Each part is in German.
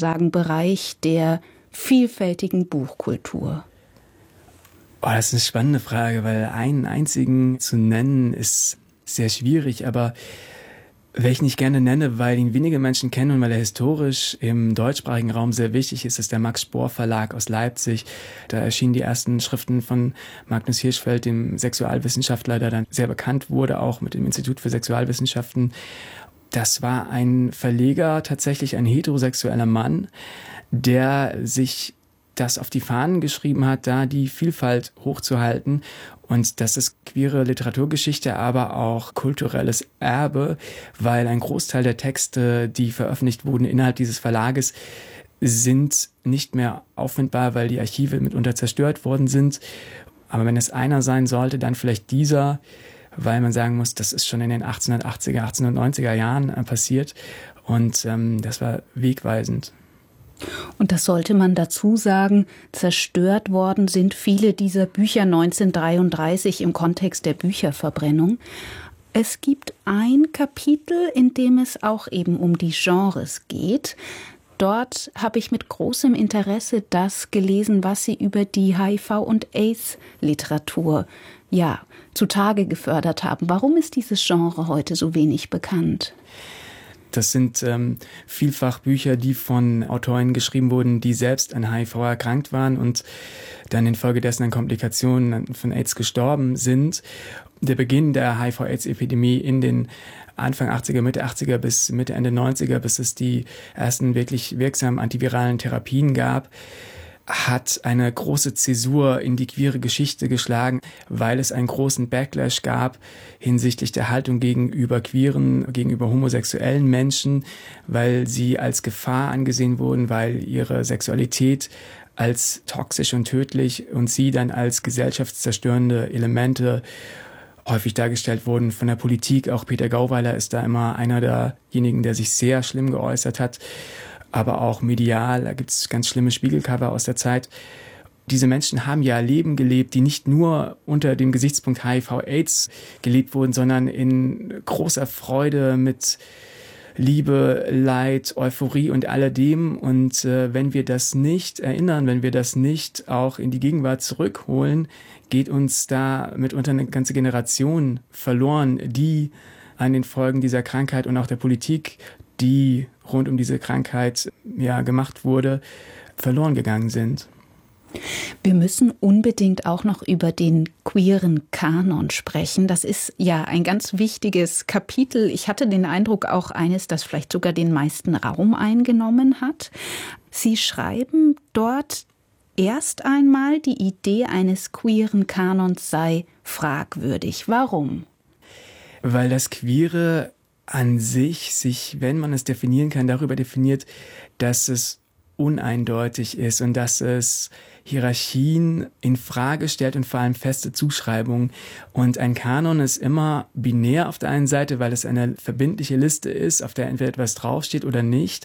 sozusagen Bereich der vielfältigen Buchkultur? Oh, das ist eine spannende Frage, weil einen einzigen zu nennen ist sehr schwierig, aber welchen ich gerne nenne, weil ihn wenige Menschen kennen und weil er historisch im deutschsprachigen Raum sehr wichtig ist, ist der Max Spohr Verlag aus Leipzig. Da erschienen die ersten Schriften von Magnus Hirschfeld, dem Sexualwissenschaftler, der dann sehr bekannt wurde, auch mit dem Institut für Sexualwissenschaften. Das war ein Verleger, tatsächlich ein heterosexueller Mann, der sich das auf die Fahnen geschrieben hat, da die Vielfalt hochzuhalten. Und das ist queere Literaturgeschichte, aber auch kulturelles Erbe, weil ein Großteil der Texte, die veröffentlicht wurden innerhalb dieses Verlages, sind nicht mehr auffindbar, weil die Archive mitunter zerstört worden sind. Aber wenn es einer sein sollte, dann vielleicht dieser, weil man sagen muss, das ist schon in den 1880er, 1890er Jahren passiert. Und das war wegweisend. Und das sollte man dazu sagen, zerstört worden sind viele dieser Bücher 1933 im Kontext der Bücherverbrennung. Es gibt ein Kapitel, in dem es auch eben um die Genres geht. Dort habe ich mit großem Interesse das gelesen, was Sie über die HIV- und AIDS-Literatur zutage gefördert haben. Warum ist dieses Genre heute so wenig bekannt? Das sind vielfach Bücher, die von Autoren geschrieben wurden, die selbst an HIV erkrankt waren und dann infolgedessen an Komplikationen von AIDS gestorben sind. Der Beginn der HIV-AIDS-Epidemie in den Anfang 80er, Mitte 80er bis Mitte, Ende 90er, bis es die ersten wirklich wirksamen antiviralen Therapien gab, hat eine große Zäsur in die queere Geschichte geschlagen, weil es einen großen Backlash gab hinsichtlich der Haltung gegenüber queeren, gegenüber homosexuellen Menschen, weil sie als Gefahr angesehen wurden, weil ihre Sexualität als toxisch und tödlich und sie dann als gesellschaftszerstörende Elemente häufig dargestellt wurden von der Politik. Auch Peter Gauweiler ist da immer einer derjenigen, der sich sehr schlimm geäußert hat, aber auch medial. Da gibt es ganz schlimme Spiegelcover aus der Zeit. Diese Menschen haben ja Leben gelebt, die nicht nur unter dem Gesichtspunkt HIV-AIDS gelebt wurden, sondern in großer Freude mit Liebe, Leid, Euphorie und alledem. Und wenn wir das nicht erinnern, wenn wir das nicht auch in die Gegenwart zurückholen, geht uns da mitunter eine ganze Generation verloren, die an den Folgen dieser Krankheit und auch der Politik, die rund um diese Krankheit gemacht wurde, verloren gegangen sind. Wir müssen unbedingt auch noch über den queeren Kanon sprechen. Das ist ja ein ganz wichtiges Kapitel. Ich hatte den Eindruck, auch eines, das vielleicht sogar den meisten Raum eingenommen hat. Sie schreiben dort erst einmal, die Idee eines queeren Kanons sei fragwürdig. Warum? Weil das Queere an sich, wenn man es definieren kann, darüber definiert, dass es uneindeutig ist und dass es Hierarchien in Frage stellt und vor allem feste Zuschreibungen. Und ein Kanon ist immer binär auf der einen Seite, weil es eine verbindliche Liste ist, auf der entweder etwas draufsteht oder nicht.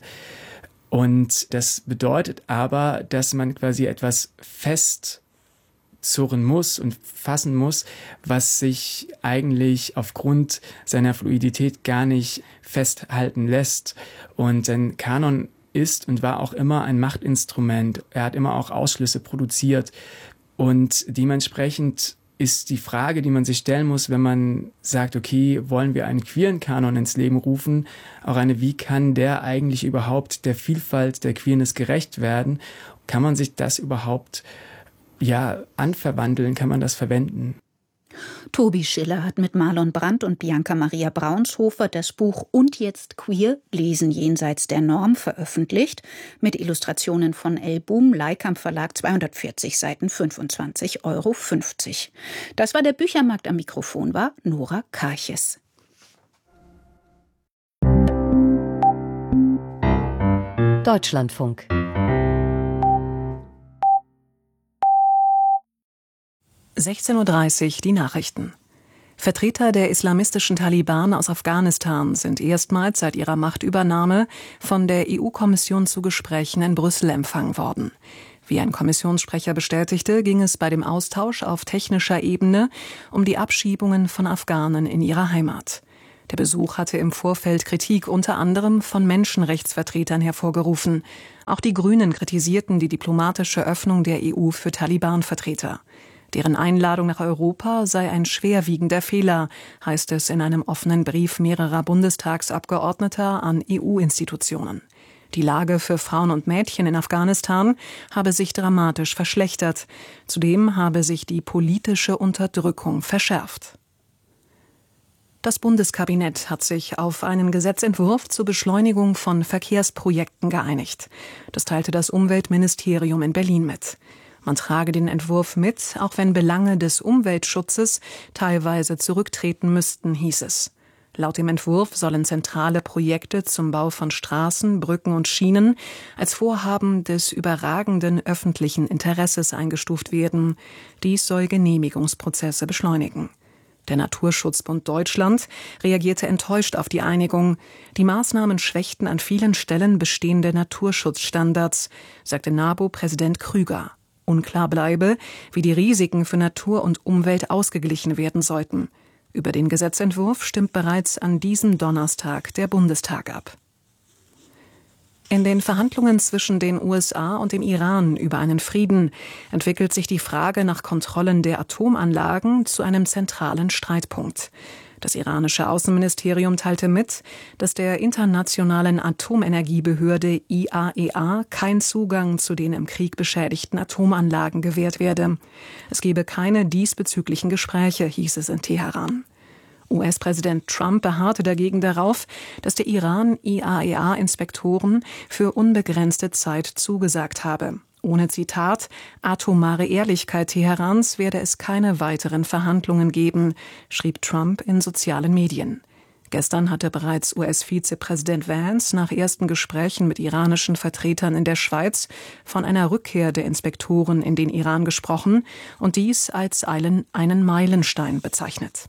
Und das bedeutet aber, dass man quasi etwas festzurren muss und fassen muss, was sich eigentlich aufgrund seiner Fluidität gar nicht festhalten lässt. Und ein Kanon ist und war auch immer ein Machtinstrument. Er hat immer auch Ausschlüsse produziert. Und dementsprechend ist die Frage, die man sich stellen muss, wenn man sagt, okay, wollen wir einen queeren Kanon ins Leben rufen, auch eine, wie kann der eigentlich überhaupt der Vielfalt der Queerness gerecht werden? Kann man sich das überhaupt anverwandeln? Kann man das verwenden? Tobi Schiller hat mit Marlon Brandt und Bianca Maria Braunshofer das Buch Und jetzt queer, Lesen jenseits der Norm veröffentlicht, mit Illustrationen von L. Boom, Leikamp Verlag, 240 Seiten, 25,50 €. Das war der Büchermarkt. Am Mikrofon war Nora Karches. Deutschlandfunk. 16:30 Uhr die Nachrichten. Vertreter der islamistischen Taliban aus Afghanistan sind erstmals seit ihrer Machtübernahme von der EU-Kommission zu Gesprächen in Brüssel empfangen worden. Wie ein Kommissionssprecher bestätigte, ging es bei dem Austausch auf technischer Ebene um die Abschiebungen von Afghanen in ihre Heimat. Der Besuch hatte im Vorfeld Kritik unter anderem von Menschenrechtsvertretern hervorgerufen. Auch die Grünen kritisierten die diplomatische Öffnung der EU für Taliban-Vertreter. Deren Einladung nach Europa sei ein schwerwiegender Fehler, heißt es in einem offenen Brief mehrerer Bundestagsabgeordneter an EU-Institutionen. Die Lage für Frauen und Mädchen in Afghanistan habe sich dramatisch verschlechtert. Zudem habe sich die politische Unterdrückung verschärft. Das Bundeskabinett hat sich auf einen Gesetzentwurf zur Beschleunigung von Verkehrsprojekten geeinigt. Das teilte das Umweltministerium in Berlin mit. Man trage den Entwurf mit, auch wenn Belange des Umweltschutzes teilweise zurücktreten müssten, hieß es. Laut dem Entwurf sollen zentrale Projekte zum Bau von Straßen, Brücken und Schienen als Vorhaben des überragenden öffentlichen Interesses eingestuft werden. Dies soll Genehmigungsprozesse beschleunigen. Der Naturschutzbund Deutschland reagierte enttäuscht auf die Einigung. Die Maßnahmen schwächten an vielen Stellen bestehende Naturschutzstandards, sagte NABU-Präsident Krüger. Unklar bleibe, wie die Risiken für Natur und Umwelt ausgeglichen werden sollten. Über den Gesetzentwurf stimmt bereits an diesem Donnerstag der Bundestag ab. In den Verhandlungen zwischen den USA und dem Iran über einen Frieden entwickelt sich die Frage nach Kontrollen der Atomanlagen zu einem zentralen Streitpunkt. Das iranische Außenministerium teilte mit, dass der internationalen Atomenergiebehörde IAEA kein Zugang zu den im Krieg beschädigten Atomanlagen gewährt werde. Es gebe keine diesbezüglichen Gespräche, hieß es in Teheran. US-Präsident Trump beharrte dagegen darauf, dass der Iran IAEA-Inspektoren für unbegrenzte Zeit zugesagt habe. Ohne Zitat, atomare Ehrlichkeit Teherans werde es keine weiteren Verhandlungen geben, schrieb Trump in sozialen Medien. Gestern hatte bereits US-Vizepräsident Vance nach ersten Gesprächen mit iranischen Vertretern in der Schweiz von einer Rückkehr der Inspektoren in den Iran gesprochen und dies als einen Meilenstein bezeichnet.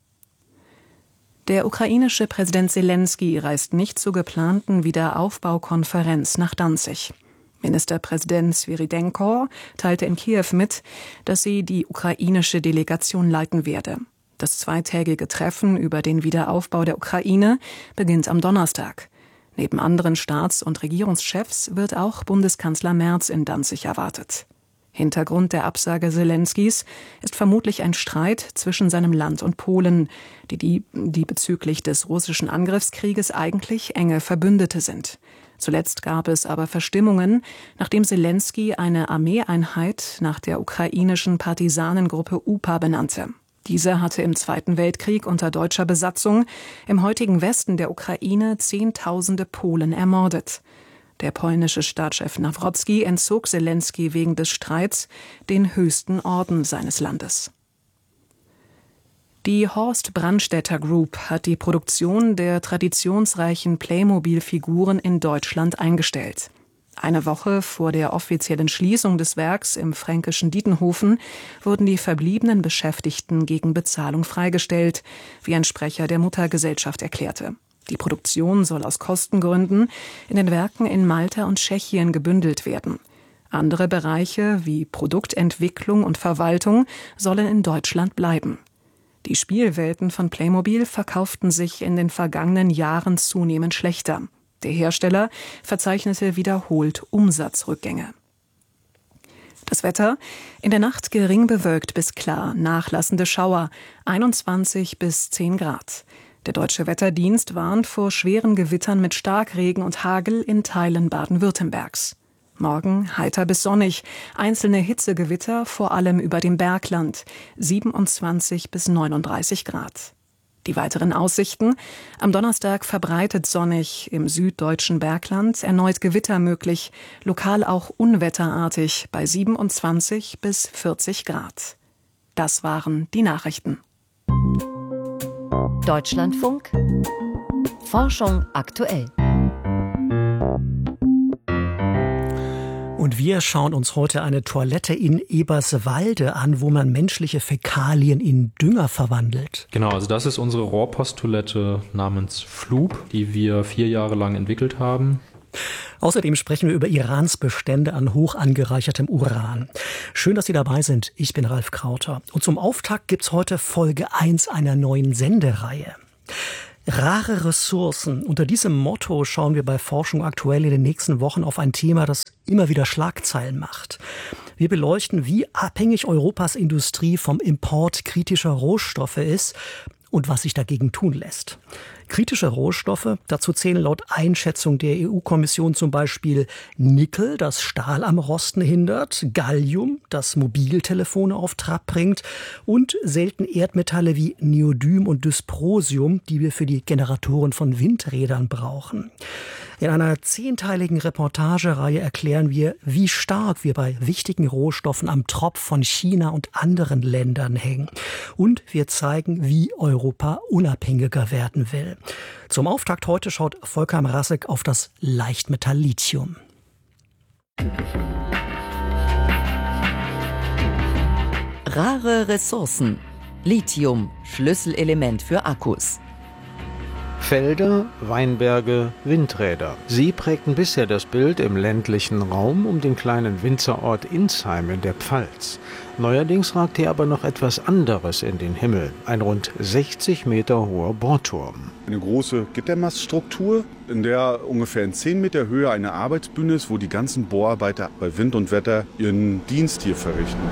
Der ukrainische Präsident Selenskyj reist nicht zur geplanten Wiederaufbaukonferenz nach Danzig. Ministerpräsident Svyrydenko teilte in Kiew mit, dass sie die ukrainische Delegation leiten werde. Das zweitägige Treffen über den Wiederaufbau der Ukraine beginnt am Donnerstag. Neben anderen Staats- und Regierungschefs wird auch Bundeskanzler Merz in Danzig erwartet. Hintergrund der Absage Selenskys ist vermutlich ein Streit zwischen seinem Land und Polen, die bezüglich des russischen Angriffskrieges eigentlich enge Verbündete sind. Zuletzt gab es aber Verstimmungen, nachdem Selenskyj eine Armeeeinheit nach der ukrainischen Partisanengruppe UPA benannte. Diese hatte im Zweiten Weltkrieg unter deutscher Besatzung im heutigen Westen der Ukraine Zehntausende Polen ermordet. Der polnische Staatschef Nawrocki entzog Selenskyj wegen des Streits den höchsten Orden seines Landes. Die Horst Brandstätter Group hat die Produktion der traditionsreichen Playmobil-Figuren in Deutschland eingestellt. Eine Woche vor der offiziellen Schließung des Werks im fränkischen Dietenhofen wurden die verbliebenen Beschäftigten gegen Bezahlung freigestellt, wie ein Sprecher der Muttergesellschaft erklärte. Die Produktion soll aus Kostengründen in den Werken in Malta und Tschechien gebündelt werden. Andere Bereiche wie Produktentwicklung und Verwaltung sollen in Deutschland bleiben. Die Spielwelten von Playmobil verkauften sich in den vergangenen Jahren zunehmend schlechter. Der Hersteller verzeichnete wiederholt Umsatzrückgänge. Das Wetter: in der Nacht gering bewölkt bis klar, nachlassende Schauer, 21 bis 10 Grad. Der Deutsche Wetterdienst warnt vor schweren Gewittern mit Starkregen und Hagel in Teilen Baden-Württembergs. Morgen heiter bis sonnig, einzelne Hitzegewitter vor allem über dem Bergland, 27 bis 39 Grad. Die weiteren Aussichten: am Donnerstag verbreitet sonnig, im süddeutschen Bergland erneut Gewitter möglich, lokal auch unwetterartig bei 27 bis 40 Grad. Das waren die Nachrichten. Deutschlandfunk Forschung aktuell. Und wir schauen uns heute eine Toilette in Eberswalde an, wo man menschliche Fäkalien in Dünger verwandelt. Genau, also das ist unsere Rohrposttoilette namens Floop, die wir 4 Jahre lang entwickelt haben. Außerdem sprechen wir über Irans Bestände an hoch angereichertem Uran. Schön, dass Sie dabei sind. Ich bin Ralf Krauter. Und zum Auftakt gibt's heute Folge 1 einer neuen Sendereihe. Rare Ressourcen. Unter diesem Motto schauen wir bei Forschung aktuell in den nächsten Wochen auf ein Thema, das immer wieder Schlagzeilen macht. Wir beleuchten, wie abhängig Europas Industrie vom Import kritischer Rohstoffe ist und was sich dagegen tun lässt. Kritische Rohstoffe, dazu zählen laut Einschätzung der EU-Kommission zum Beispiel Nickel, das Stahl am Rosten hindert, Gallium, das Mobiltelefone auf Trab bringt und selten Erdmetalle wie Neodym und Dysprosium, die wir für die Generatoren von Windrädern brauchen. In einer 10-teiligen Reportagereihe erklären wir, wie stark wir bei wichtigen Rohstoffen am Tropf von China und anderen Ländern hängen. Und wir zeigen, wie Europa unabhängiger werden will. Zum Auftakt heute schaut Volker Mrazek auf das Leichtmetall Lithium. Rare Ressourcen. Lithium, Schlüsselelement für Akkus. Felder, Weinberge, Windräder. Sie prägten bisher das Bild im ländlichen Raum um den kleinen Winzerort Insheim in der Pfalz. Neuerdings ragt hier aber noch etwas anderes in den Himmel. Ein rund 60 Meter hoher Bohrturm. Eine große Gittermaststruktur, in der ungefähr in 10 Meter Höhe eine Arbeitsbühne ist, wo die ganzen Bohrarbeiter bei Wind und Wetter ihren Dienst hier verrichten.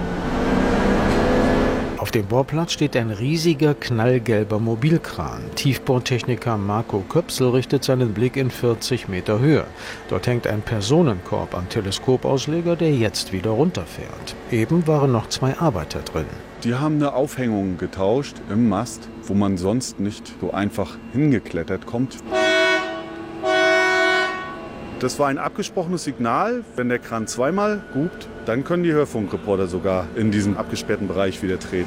Auf dem Bohrplatz steht ein riesiger, knallgelber Mobilkran. Tiefbohrtechniker Marco Köpsel richtet seinen Blick in 40 Meter Höhe. Dort hängt ein Personenkorb am Teleskopausleger, der jetzt wieder runterfährt. Eben waren noch 2 Arbeiter drin. Die haben eine Aufhängung getauscht im Mast, wo man sonst nicht so einfach hingeklettert kommt. Das war ein abgesprochenes Signal. Wenn der Kran zweimal hupt, dann können die Hörfunkreporter sogar in diesen abgesperrten Bereich wieder treten.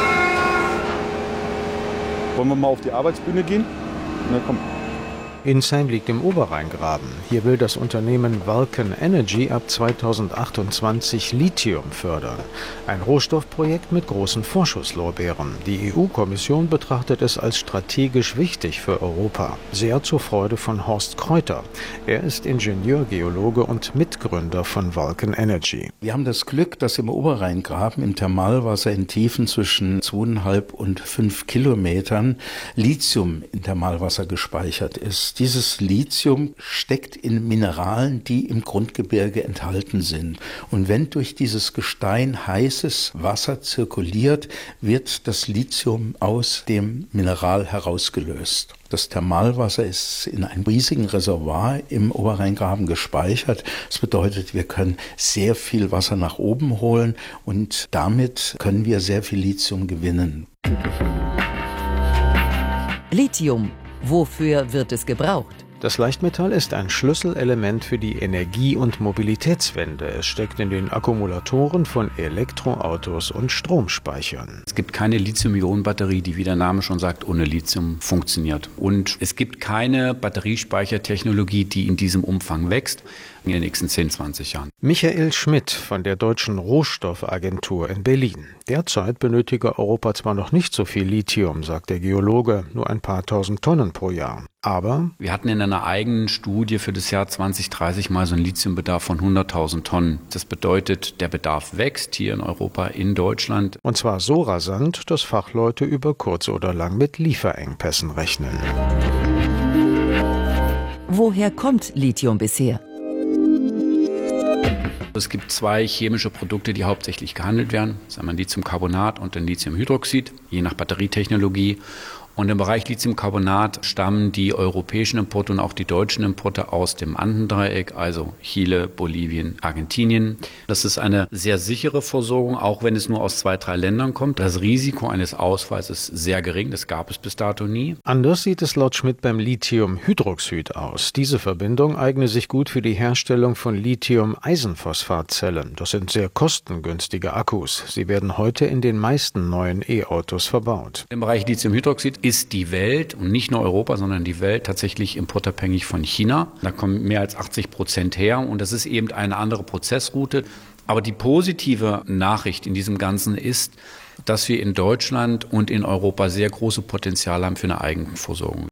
Wollen wir mal auf die Arbeitsbühne gehen? Na komm. Insheim liegt im Oberrheingraben. Hier will das Unternehmen Vulcan Energy ab 2028 Lithium fördern. Ein Rohstoffprojekt mit großen Vorschusslorbeeren. Die EU-Kommission betrachtet es als strategisch wichtig für Europa. Sehr zur Freude von Horst Kräuter. Er ist Ingenieur, Geologe und Mitgründer von Vulcan Energy. Wir haben das Glück, dass im Oberrheingraben im Thermalwasser in Tiefen zwischen 2,5 und 5 Kilometern Lithium im Thermalwasser gespeichert ist. Dieses Lithium steckt in Mineralen, die im Grundgebirge enthalten sind. Und wenn durch dieses Gestein heißes Wasser zirkuliert, wird das Lithium aus dem Mineral herausgelöst. Das Thermalwasser ist in einem riesigen Reservoir im Oberrheingraben gespeichert. Das bedeutet, wir können sehr viel Wasser nach oben holen und damit können wir sehr viel Lithium gewinnen. Lithium. Wofür wird es gebraucht? Das Leichtmetall ist ein Schlüsselelement für die Energie- und Mobilitätswende. Es steckt in den Akkumulatoren von Elektroautos und Stromspeichern. Es gibt keine Lithium-Ionen-Batterie, die, wie der Name schon sagt, ohne Lithium funktioniert. Und es gibt keine Batteriespeichertechnologie, die in diesem Umfang wächst in den nächsten 10, 20 Jahren. Michael Schmidt von der Deutschen Rohstoffagentur in Berlin. Derzeit benötige Europa zwar noch nicht so viel Lithium, sagt der Geologe, nur ein paar tausend Tonnen pro Jahr. Aber wir hatten in einer eigenen Studie für das Jahr 2030 mal so einen Lithiumbedarf von 100.000 Tonnen. Das bedeutet, der Bedarf wächst hier in Europa, in Deutschland. Und zwar so rasant, dass Fachleute über kurz oder lang mit Lieferengpässen rechnen. Woher kommt Lithium bisher? Es gibt 2 chemische Produkte, die hauptsächlich gehandelt werden. Das ist einmal Lithiumcarbonat und dann Lithiumhydroxid, je nach Batterietechnologie. Und im Bereich Lithiumcarbonat stammen die europäischen Importe und auch die deutschen Importe aus dem Andendreieck, also Chile, Bolivien, Argentinien. Das ist eine sehr sichere Versorgung, auch wenn es nur aus 2, 3 Ländern kommt. Das Risiko eines Ausfalls ist sehr gering, das gab es bis dato nie. Anders sieht es laut Schmidt beim Lithiumhydroxid aus. Diese Verbindung eigne sich gut für die Herstellung von Lithium-Eisenphosphatzellen. Das sind sehr kostengünstige Akkus. Sie werden heute in den meisten neuen E-Autos verbaut. Im Bereich Lithiumhydroxid ist die Welt und nicht nur Europa, sondern die Welt tatsächlich importabhängig von China. Da kommen mehr als 80% her und das ist eben eine andere Prozessroute. Aber die positive Nachricht in diesem Ganzen ist, dass wir in Deutschland und in Europa sehr große Potenziale haben für eine Eigenversorgung.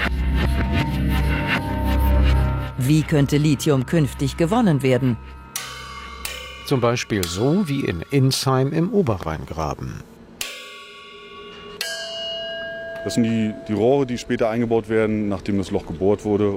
Wie könnte Lithium künftig gewonnen werden? Zum Beispiel so wie in Insheim im Oberrheingraben. Das sind die Rohre, die später eingebaut werden, nachdem das Loch gebohrt wurde.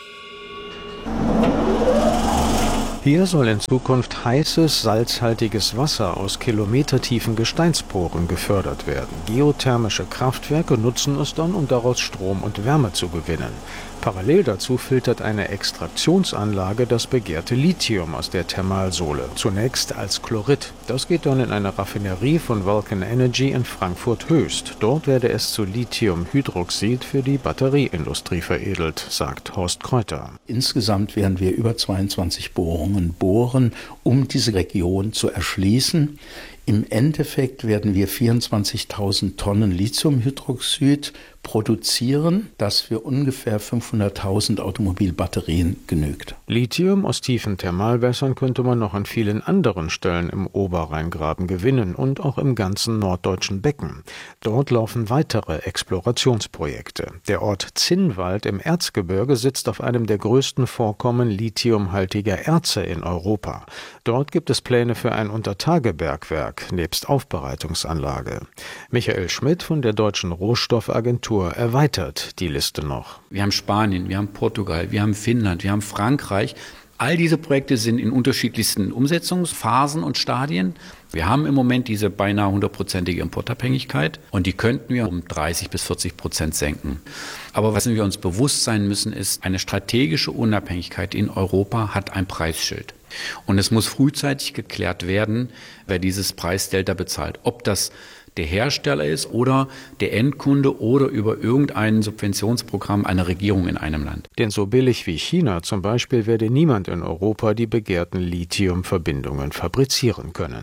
Hier soll in Zukunft heißes, salzhaltiges Wasser aus kilometertiefen Gesteinsporen gefördert werden. Geothermische Kraftwerke nutzen es dann, um daraus Strom und Wärme zu gewinnen. Parallel dazu filtert eine Extraktionsanlage das begehrte Lithium aus der Thermalsohle. Zunächst als Chlorid. Das geht dann in eine Raffinerie von Vulcan Energy in Frankfurt-Höchst. Dort werde es zu Lithiumhydroxid für die Batterieindustrie veredelt, sagt Horst Kräuter. Insgesamt werden wir über 22 Bohrungen bohren, um diese Region zu erschließen. Im Endeffekt werden wir 24.000 Tonnen Lithiumhydroxid produzieren, das für ungefähr 500.000 Automobilbatterien genügt. Lithium aus tiefen Thermalwässern könnte man noch an vielen anderen Stellen im Oberrheingraben gewinnen und auch im ganzen norddeutschen Becken. Dort laufen weitere Explorationsprojekte. Der Ort Zinnwald im Erzgebirge sitzt auf einem der größten Vorkommen lithiumhaltiger Erze in Europa. Dort gibt es Pläne für ein Untertagebergwerk nebst Aufbereitungsanlage. Michael Schmidt von der Deutschen Rohstoffagentur erweitert die Liste noch. Wir haben Spanien, wir haben Portugal, wir haben Finnland, wir haben Frankreich. All diese Projekte sind in unterschiedlichsten Umsetzungsphasen und Stadien. Wir haben im Moment diese beinahe 100%ige Importabhängigkeit und die könnten wir um 30-40% senken. Aber was wir uns bewusst sein müssen, ist, eine strategische Unabhängigkeit in Europa hat ein Preisschild. Und es muss frühzeitig geklärt werden, wer dieses Preisdelta bezahlt. Ob das der Hersteller ist oder der Endkunde oder über irgendein Subventionsprogramm einer Regierung in einem Land. Denn so billig wie China zum Beispiel werde niemand in Europa die begehrten Lithiumverbindungen fabrizieren können.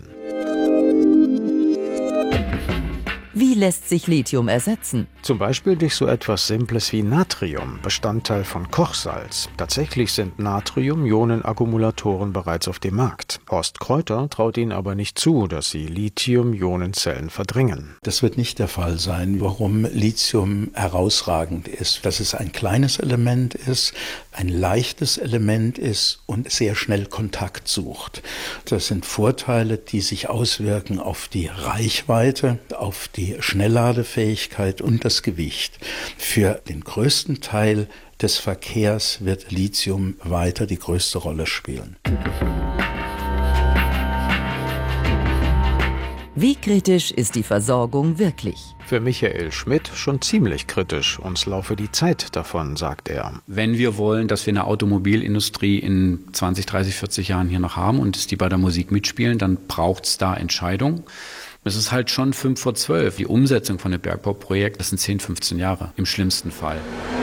Wie lässt sich Lithium ersetzen? Zum Beispiel durch so etwas Simples wie Natrium, Bestandteil von Kochsalz. Tatsächlich sind Natrium-Ionen-Akkumulatoren bereits auf dem Markt. Horst Kräuter traut ihnen aber nicht zu, dass sie Lithium-Ionenzellen verdrängen. Das wird nicht der Fall sein. Warum Lithium herausragend ist, dass es ein kleines Element ist, ein leichtes Element ist und sehr schnell Kontakt sucht. Das sind Vorteile, die sich auswirken auf die Reichweite, auf die Schnellladefähigkeit und das Gewicht. Für den größten Teil des Verkehrs wird Lithium weiter die größte Rolle spielen. Wie kritisch ist die Versorgung wirklich? Für Michael Schmidt schon ziemlich kritisch. Uns laufe die Zeit davon, sagt er. Wenn wir wollen, dass wir eine Automobilindustrie in 20, 30, 40 Jahren hier noch haben und dass die bei der Musik mitspielen, dann braucht es da Entscheidungen. Es ist halt schon 5 vor 12. Die Umsetzung von einem Bergbauprojekt, das sind 10, 15 Jahre im schlimmsten Fall.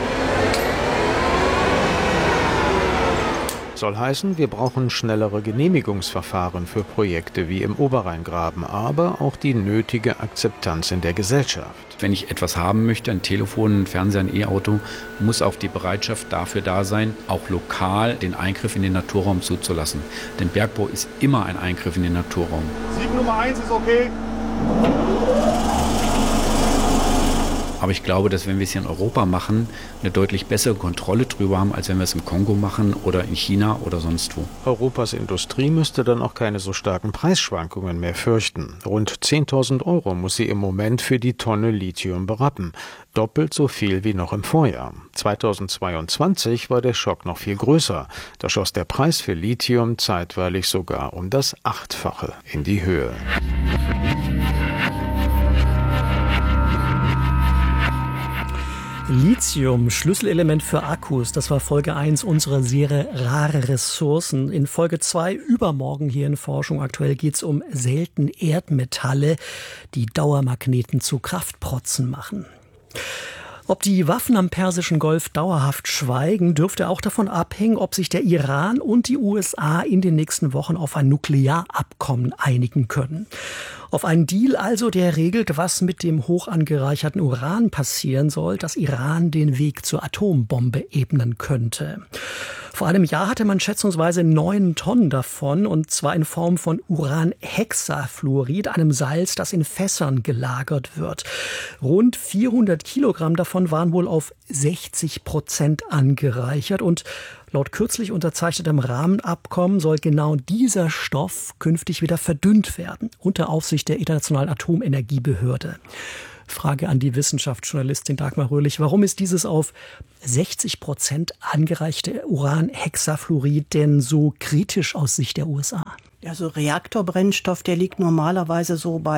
Soll heißen, wir brauchen schnellere Genehmigungsverfahren für Projekte wie im Oberrheingraben, aber auch die nötige Akzeptanz in der Gesellschaft. Wenn ich etwas haben möchte, ein Telefon, ein Fernseher, ein E-Auto, muss auch die Bereitschaft dafür da sein, auch lokal den Eingriff in den Naturraum zuzulassen. Denn Bergbau ist immer ein Eingriff in den Naturraum. Sieg Nummer 1 ist okay. Aber ich glaube, dass wenn wir es hier in Europa machen, eine deutlich bessere Kontrolle drüber haben, als wenn wir es im Kongo machen oder in China oder sonst wo. Europas Industrie müsste dann auch keine so starken Preisschwankungen mehr fürchten. Rund 10.000 € muss sie im Moment für die Tonne Lithium berappen. Doppelt so viel wie noch im Vorjahr. 2022 war der Schock noch viel größer. Da schoss der Preis für Lithium zeitweilig sogar um das 8-fache in die Höhe. Lithium, Schlüsselelement für Akkus, das war Folge 1 unserer Serie Rare Ressourcen. In Folge 2 übermorgen hier in Forschung aktuell geht es um seltene Erdmetalle, die Dauermagneten zu Kraftprotzen machen. Ob die Waffen am Persischen Golf dauerhaft schweigen, dürfte auch davon abhängen, ob sich der Iran und die USA in den nächsten Wochen auf ein Nuklearabkommen einigen können. Auf einen Deal also, der regelt, was mit dem hoch angereicherten Uran passieren soll, dass Iran den Weg zur Atombombe ebnen könnte. Vor einem Jahr hatte man schätzungsweise 9 Tonnen davon, und zwar in Form von Uranhexafluorid, einem Salz, das in Fässern gelagert wird. Rund 400 Kilogramm davon waren wohl auf 60% angereichert, und laut kürzlich unterzeichnetem Rahmenabkommen soll genau dieser Stoff künftig wieder verdünnt werden, unter Aufsicht der Internationalen Atomenergiebehörde. Frage an die Wissenschaftsjournalistin Dagmar Röhrlich. Warum ist dieses auf 60% angereichte Uranhexafluorid denn so kritisch aus Sicht der USA? Also Reaktorbrennstoff, der liegt normalerweise so bei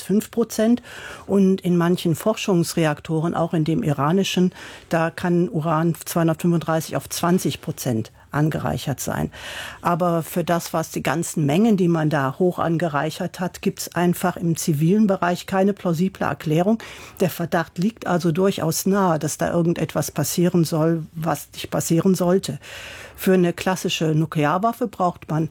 3-5%. Und in manchen Forschungsreaktoren, auch in dem iranischen, da kann Uran 235 auf 20% angereichert sein. Aber für das, was die ganzen Mengen, die man da hoch angereichert hat, gibt es einfach im zivilen Bereich keine plausible Erklärung. Der Verdacht liegt also durchaus nahe, dass da irgendetwas passieren soll, was nicht passieren sollte. Für eine klassische Nuklearwaffe braucht man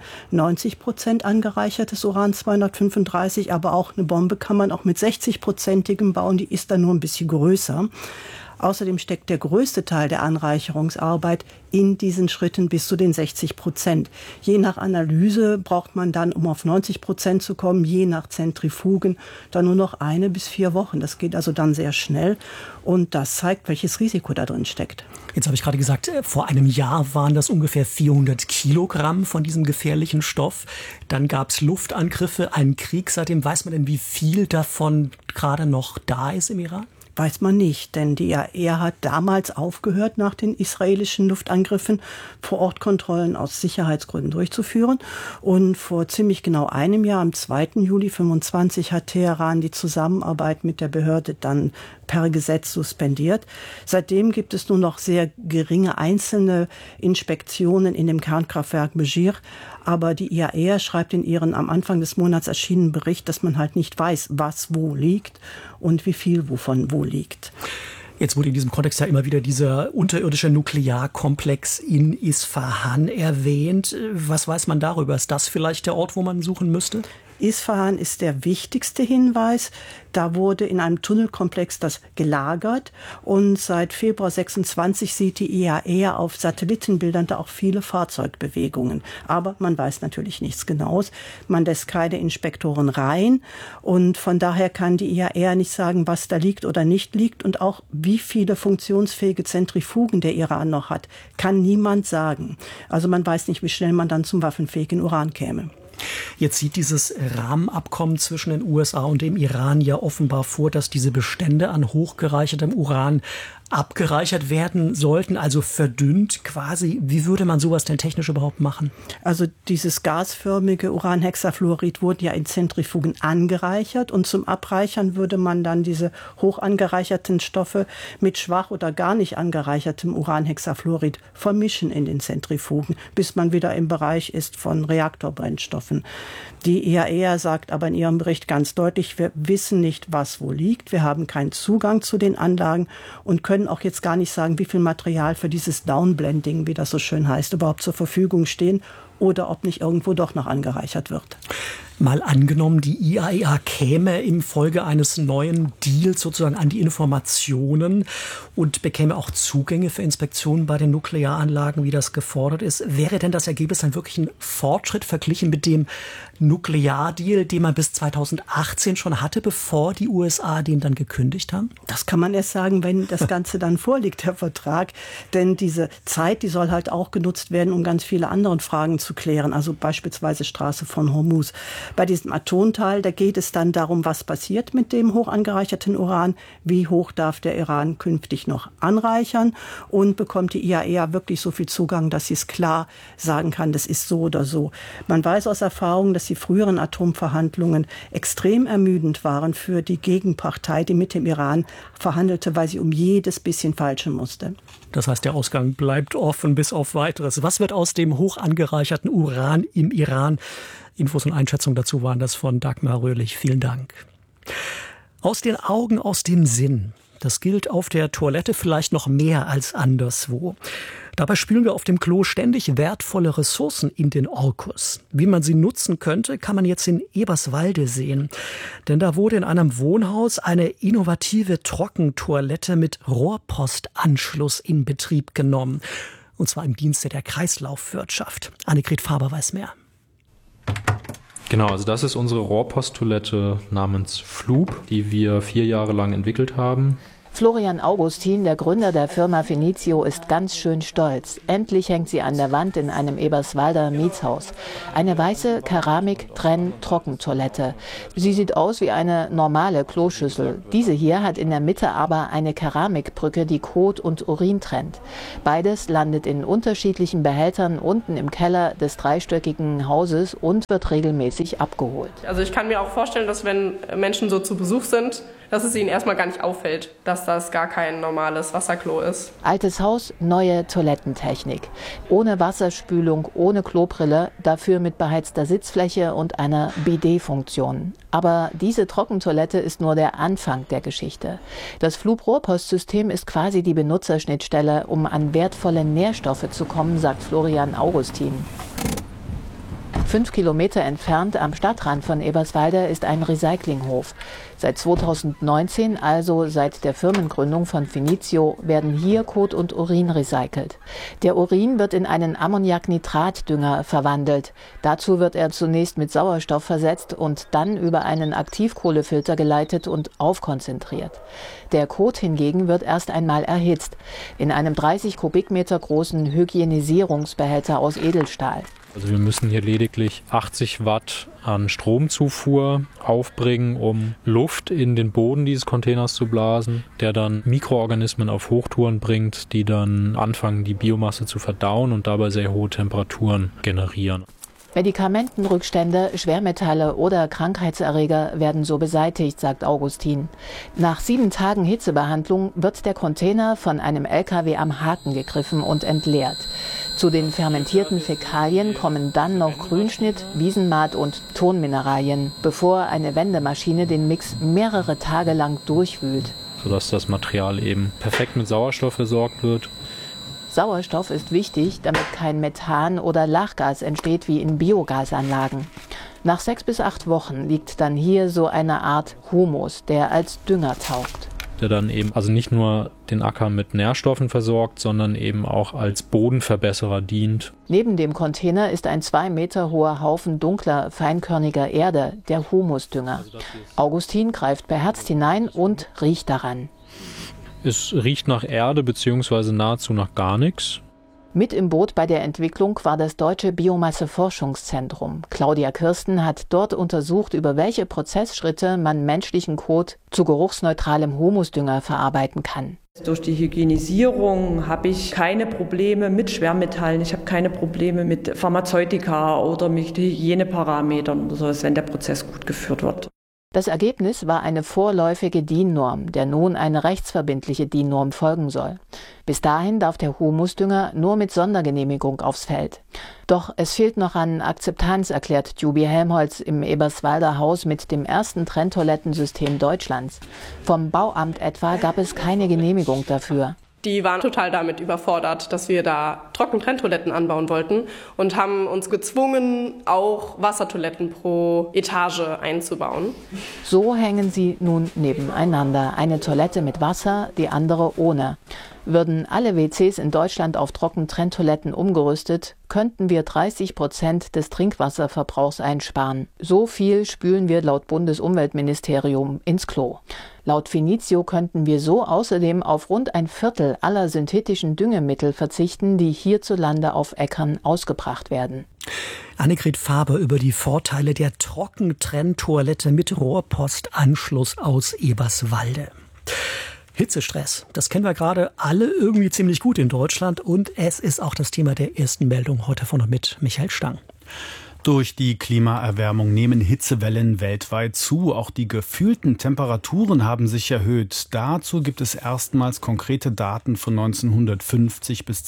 90% angereichertes Uran-235, aber auch eine Bombe kann man auch mit 60%igem bauen, die ist dann nur ein bisschen größer. Außerdem steckt der größte Teil der Anreicherungsarbeit in diesen Schritten bis zu den 60%. Je nach Analyse braucht man dann, um auf 90% zu kommen, je nach Zentrifugen, dann nur noch 1 bis 4 Wochen. Das geht also dann sehr schnell und das zeigt, welches Risiko da drin steckt. Jetzt habe ich gerade gesagt, vor einem Jahr waren das ungefähr 400 Kilogramm von diesem gefährlichen Stoff. Dann gab es Luftangriffe, einen Krieg. Seitdem weiß man denn, wie viel davon gerade noch da ist im Iran? Weiß man nicht, denn die IAEA hat damals aufgehört, nach den israelischen Luftangriffen Vorortkontrollen aus Sicherheitsgründen durchzuführen. Und vor ziemlich genau einem Jahr, am 2. Juli 2025, hat Teheran die Zusammenarbeit mit der Behörde dann per Gesetz suspendiert. Seitdem gibt es nur noch sehr geringe einzelne Inspektionen in dem Kernkraftwerk Bejir. Aber die IAEA schreibt in ihren am Anfang des Monats erschienenen Bericht, dass man halt nicht weiß, was wo liegt und wie viel wovon wo liegt. Jetzt wurde in diesem Kontext ja immer wieder dieser unterirdische Nuklearkomplex in Isfahan erwähnt. Was weiß man darüber? Ist das vielleicht der Ort, wo man suchen müsste? Isfahan ist der wichtigste Hinweis. Da wurde in einem Tunnelkomplex das gelagert und seit Februar 26 sieht die IAEA auf Satellitenbildern da auch viele Fahrzeugbewegungen. Aber man weiß natürlich nichts Genaues. Man lässt keine Inspektoren rein und von daher kann die IAEA nicht sagen, was da liegt oder nicht liegt und auch wie viele funktionsfähige Zentrifugen der Iran noch hat, kann niemand sagen. Also man weiß nicht, wie schnell man dann zum waffenfähigen Uran käme. Jetzt sieht dieses Rahmenabkommen zwischen den USA und dem Iran ja offenbar vor, dass diese Bestände an hochgereichertem Uran abgereichert werden sollten, also verdünnt quasi. Wie würde man sowas denn technisch überhaupt machen? Also dieses gasförmige Uranhexafluorid wurde ja in Zentrifugen angereichert und zum Abreichern würde man dann diese hoch angereicherten Stoffe mit schwach oder gar nicht angereichertem Uranhexafluorid vermischen in den Zentrifugen, bis man wieder im Bereich ist von Reaktorbrennstoffen. Die IAEA sagt aber in ihrem Bericht ganz deutlich, wir wissen nicht, was wo liegt, wir haben keinen Zugang zu den Anlagen und können auch jetzt gar nicht sagen, wie viel Material für dieses Downblending, wie das so schön heißt, überhaupt zur Verfügung stehen oder ob nicht irgendwo doch noch angereichert wird. Mal angenommen, die IAEA käme im Folge eines neuen Deals sozusagen an die Informationen und bekäme auch Zugänge für Inspektionen bei den Nuklearanlagen, wie das gefordert ist. Wäre denn das Ergebnis dann wirklich ein Fortschritt verglichen mit dem Nukleardeal, den man bis 2018 schon hatte, bevor die USA den dann gekündigt haben? Das kann man erst sagen, wenn das Ganze dann vorliegt, der Vertrag. Denn diese Zeit, die soll halt auch genutzt werden, um ganz viele andere Fragen zu klären. Also beispielsweise Straße von Hormuz. Bei diesem Atomteil, da geht es dann darum, was passiert mit dem hoch angereicherten Uran, wie hoch darf der Iran künftig noch anreichern und bekommt die IAEA wirklich so viel Zugang, dass sie es klar sagen kann, das ist so oder so. Man weiß aus Erfahrung, dass die früheren Atomverhandlungen extrem ermüdend waren für die Gegenpartei, die mit dem Iran verhandelte, weil sie um jedes bisschen falschen musste. Das heißt, der Ausgang bleibt offen bis auf Weiteres. Was wird aus dem hoch angereicherten Uran im Iran? Infos und Einschätzungen dazu waren das von Dagmar Röhrlich. Vielen Dank. Aus den Augen, aus dem Sinn. Das gilt auf der Toilette vielleicht noch mehr als anderswo. Dabei spülen wir auf dem Klo ständig wertvolle Ressourcen in den Orkus. Wie man sie nutzen könnte, kann man jetzt in Eberswalde sehen. Denn da wurde in einem Wohnhaus eine innovative Trockentoilette mit Rohrpostanschluss in Betrieb genommen. Und zwar im Dienste der Kreislaufwirtschaft. Annegret Faber weiß mehr. Genau, also das ist unsere Rohrposttoilette namens Floop, die wir 4 Jahre lang entwickelt haben. Florian Augustin, der Gründer der Firma Finizio, ist ganz schön stolz. Endlich hängt sie an der Wand in einem Eberswalder Mietshaus. Eine weiße Keramik-Trenn-Trockentoilette. Sie sieht aus wie eine normale Kloschüssel. Diese hier hat in der Mitte aber eine Keramikbrücke, die Kot und Urin trennt. Beides landet in unterschiedlichen Behältern unten im Keller des dreistöckigen Hauses und wird regelmäßig abgeholt. Also ich kann mir auch vorstellen, dass wenn Menschen so zu Besuch sind, dass es ihnen erstmal gar nicht auffällt, dass das gar kein normales Wasserklo ist. Altes Haus, neue Toilettentechnik. Ohne Wasserspülung, ohne Klobrille, dafür mit beheizter Sitzfläche und einer Bidet-Funktion. Aber diese Trockentoilette ist nur der Anfang der Geschichte. Das Flub-Rohrpostsystem ist quasi die Benutzerschnittstelle, um an wertvolle Nährstoffe zu kommen, sagt Florian Augustin. 5 Kilometer entfernt am Stadtrand von Eberswalde ist ein Recyclinghof. Seit 2019, also seit der Firmengründung von Finizio, werden hier Kot und Urin recycelt. Der Urin wird in einen Ammoniaknitratdünger verwandelt. Dazu wird er zunächst mit Sauerstoff versetzt und dann über einen Aktivkohlefilter geleitet und aufkonzentriert. Der Kot hingegen wird erst einmal erhitzt, in einem 30 Kubikmeter großen Hygienisierungsbehälter aus Edelstahl. Also wir müssen hier lediglich 80 Watt an Stromzufuhr aufbringen, um Luft in den Boden dieses Containers zu blasen, der dann Mikroorganismen auf Hochtouren bringt, die dann anfangen, die Biomasse zu verdauen und dabei sehr hohe Temperaturen generieren. Medikamentenrückstände, Schwermetalle oder Krankheitserreger werden so beseitigt, sagt Augustin. Nach 7 Tagen Hitzebehandlung wird der Container von einem LKW am Haken gegriffen und entleert. Zu den fermentierten Fäkalien kommen dann noch Grünschnitt, Wiesenmaat und Tonmineralien, bevor eine Wendemaschine den Mix mehrere Tage lang durchwühlt. Sodass das Material eben perfekt mit Sauerstoff versorgt wird. Sauerstoff ist wichtig, damit kein Methan oder Lachgas entsteht wie in Biogasanlagen. Nach 6 bis 8 Wochen liegt dann hier so eine Art Humus, der als Dünger taugt. Der dann eben also nicht nur den Acker mit Nährstoffen versorgt, sondern eben auch als Bodenverbesserer dient. Neben dem Container ist ein 2 Meter hoher Haufen dunkler, feinkörniger Erde, der Humusdünger. Augustin greift beherzt hinein und riecht daran. Es riecht nach Erde bzw. nahezu nach gar nichts. Mit im Boot bei der Entwicklung war das Deutsche Biomasseforschungszentrum. Claudia Kirsten hat dort untersucht, über welche Prozessschritte man menschlichen Kot zu geruchsneutralem Humusdünger verarbeiten kann. Durch die Hygienisierung habe ich keine Probleme mit Schwermetallen, ich habe keine Probleme mit Pharmazeutika oder mit Hygieneparametern oder so, wenn der Prozess gut geführt wird. Das Ergebnis war eine vorläufige DIN-Norm, der nun eine rechtsverbindliche DIN-Norm folgen soll. Bis dahin darf der Humusdünger nur mit Sondergenehmigung aufs Feld. Doch es fehlt noch an Akzeptanz, erklärt Jubi Helmholtz im Eberswalder Haus mit dem ersten Trenntoilettensystem Deutschlands. Vom Bauamt etwa gab es keine Genehmigung dafür. Die waren total damit überfordert, dass wir da Trockentrenntoiletten anbauen wollten und haben uns gezwungen, auch Wassertoiletten pro Etage einzubauen. So hängen sie nun nebeneinander. Eine Toilette mit Wasser, die andere ohne. Würden alle WCs in Deutschland auf Trockentrenntoiletten umgerüstet, könnten wir 30% des Trinkwasserverbrauchs einsparen. So viel spülen wir laut Bundesumweltministerium ins Klo. Laut Finizio könnten wir so außerdem auf rund 1/4 aller synthetischen Düngemittel verzichten, die hierzulande auf Äckern ausgebracht werden. Annegret Faber über die Vorteile der Trockentrenntoilette mit Rohrpostanschluss aus Eberswalde. Hitzestress, das kennen wir gerade alle irgendwie ziemlich gut in Deutschland und es ist auch das Thema der ersten Meldung heute von und mit Michael Stang. Durch die Klimaerwärmung nehmen Hitzewellen weltweit zu. Auch die gefühlten Temperaturen haben sich erhöht. Dazu gibt es erstmals konkrete Daten von 1950 bis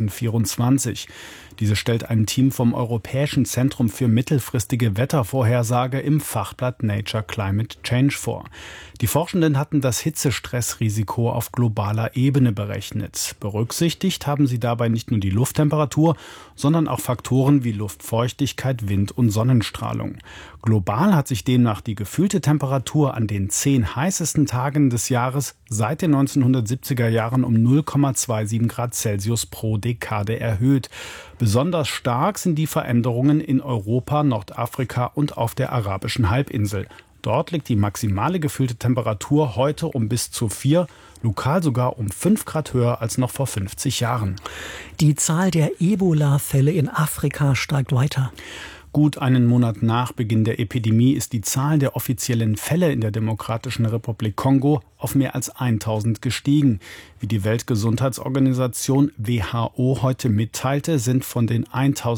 2024. Diese stellt ein Team vom Europäischen Zentrum für mittelfristige Wettervorhersage im Fachblatt Nature Climate Change vor. Die Forschenden hatten das Hitzestressrisiko auf globaler Ebene berechnet. Berücksichtigt haben sie dabei nicht nur die Lufttemperatur, sondern auch Faktoren wie Luftfeuchtigkeit, Wind und Sonnenstrahlung. Global hat sich demnach die gefühlte Temperatur an den 10 heißesten Tagen des Jahres seit den 1970er Jahren um 0,27 Grad Celsius pro Dekade erhöht. Besonders stark sind die Veränderungen in Europa, Nordafrika und auf der arabischen Halbinsel. Dort liegt die maximale gefühlte Temperatur heute um bis zu 4, lokal sogar um 5 Grad höher als noch vor 50 Jahren. Die Zahl der Ebola-Fälle in Afrika steigt weiter. Gut einen Monat nach Beginn der Epidemie ist die Zahl der offiziellen Fälle in der Demokratischen Republik Kongo auf mehr als 1000 gestiegen. Wie die Weltgesundheitsorganisation WHO heute mitteilte, sind von den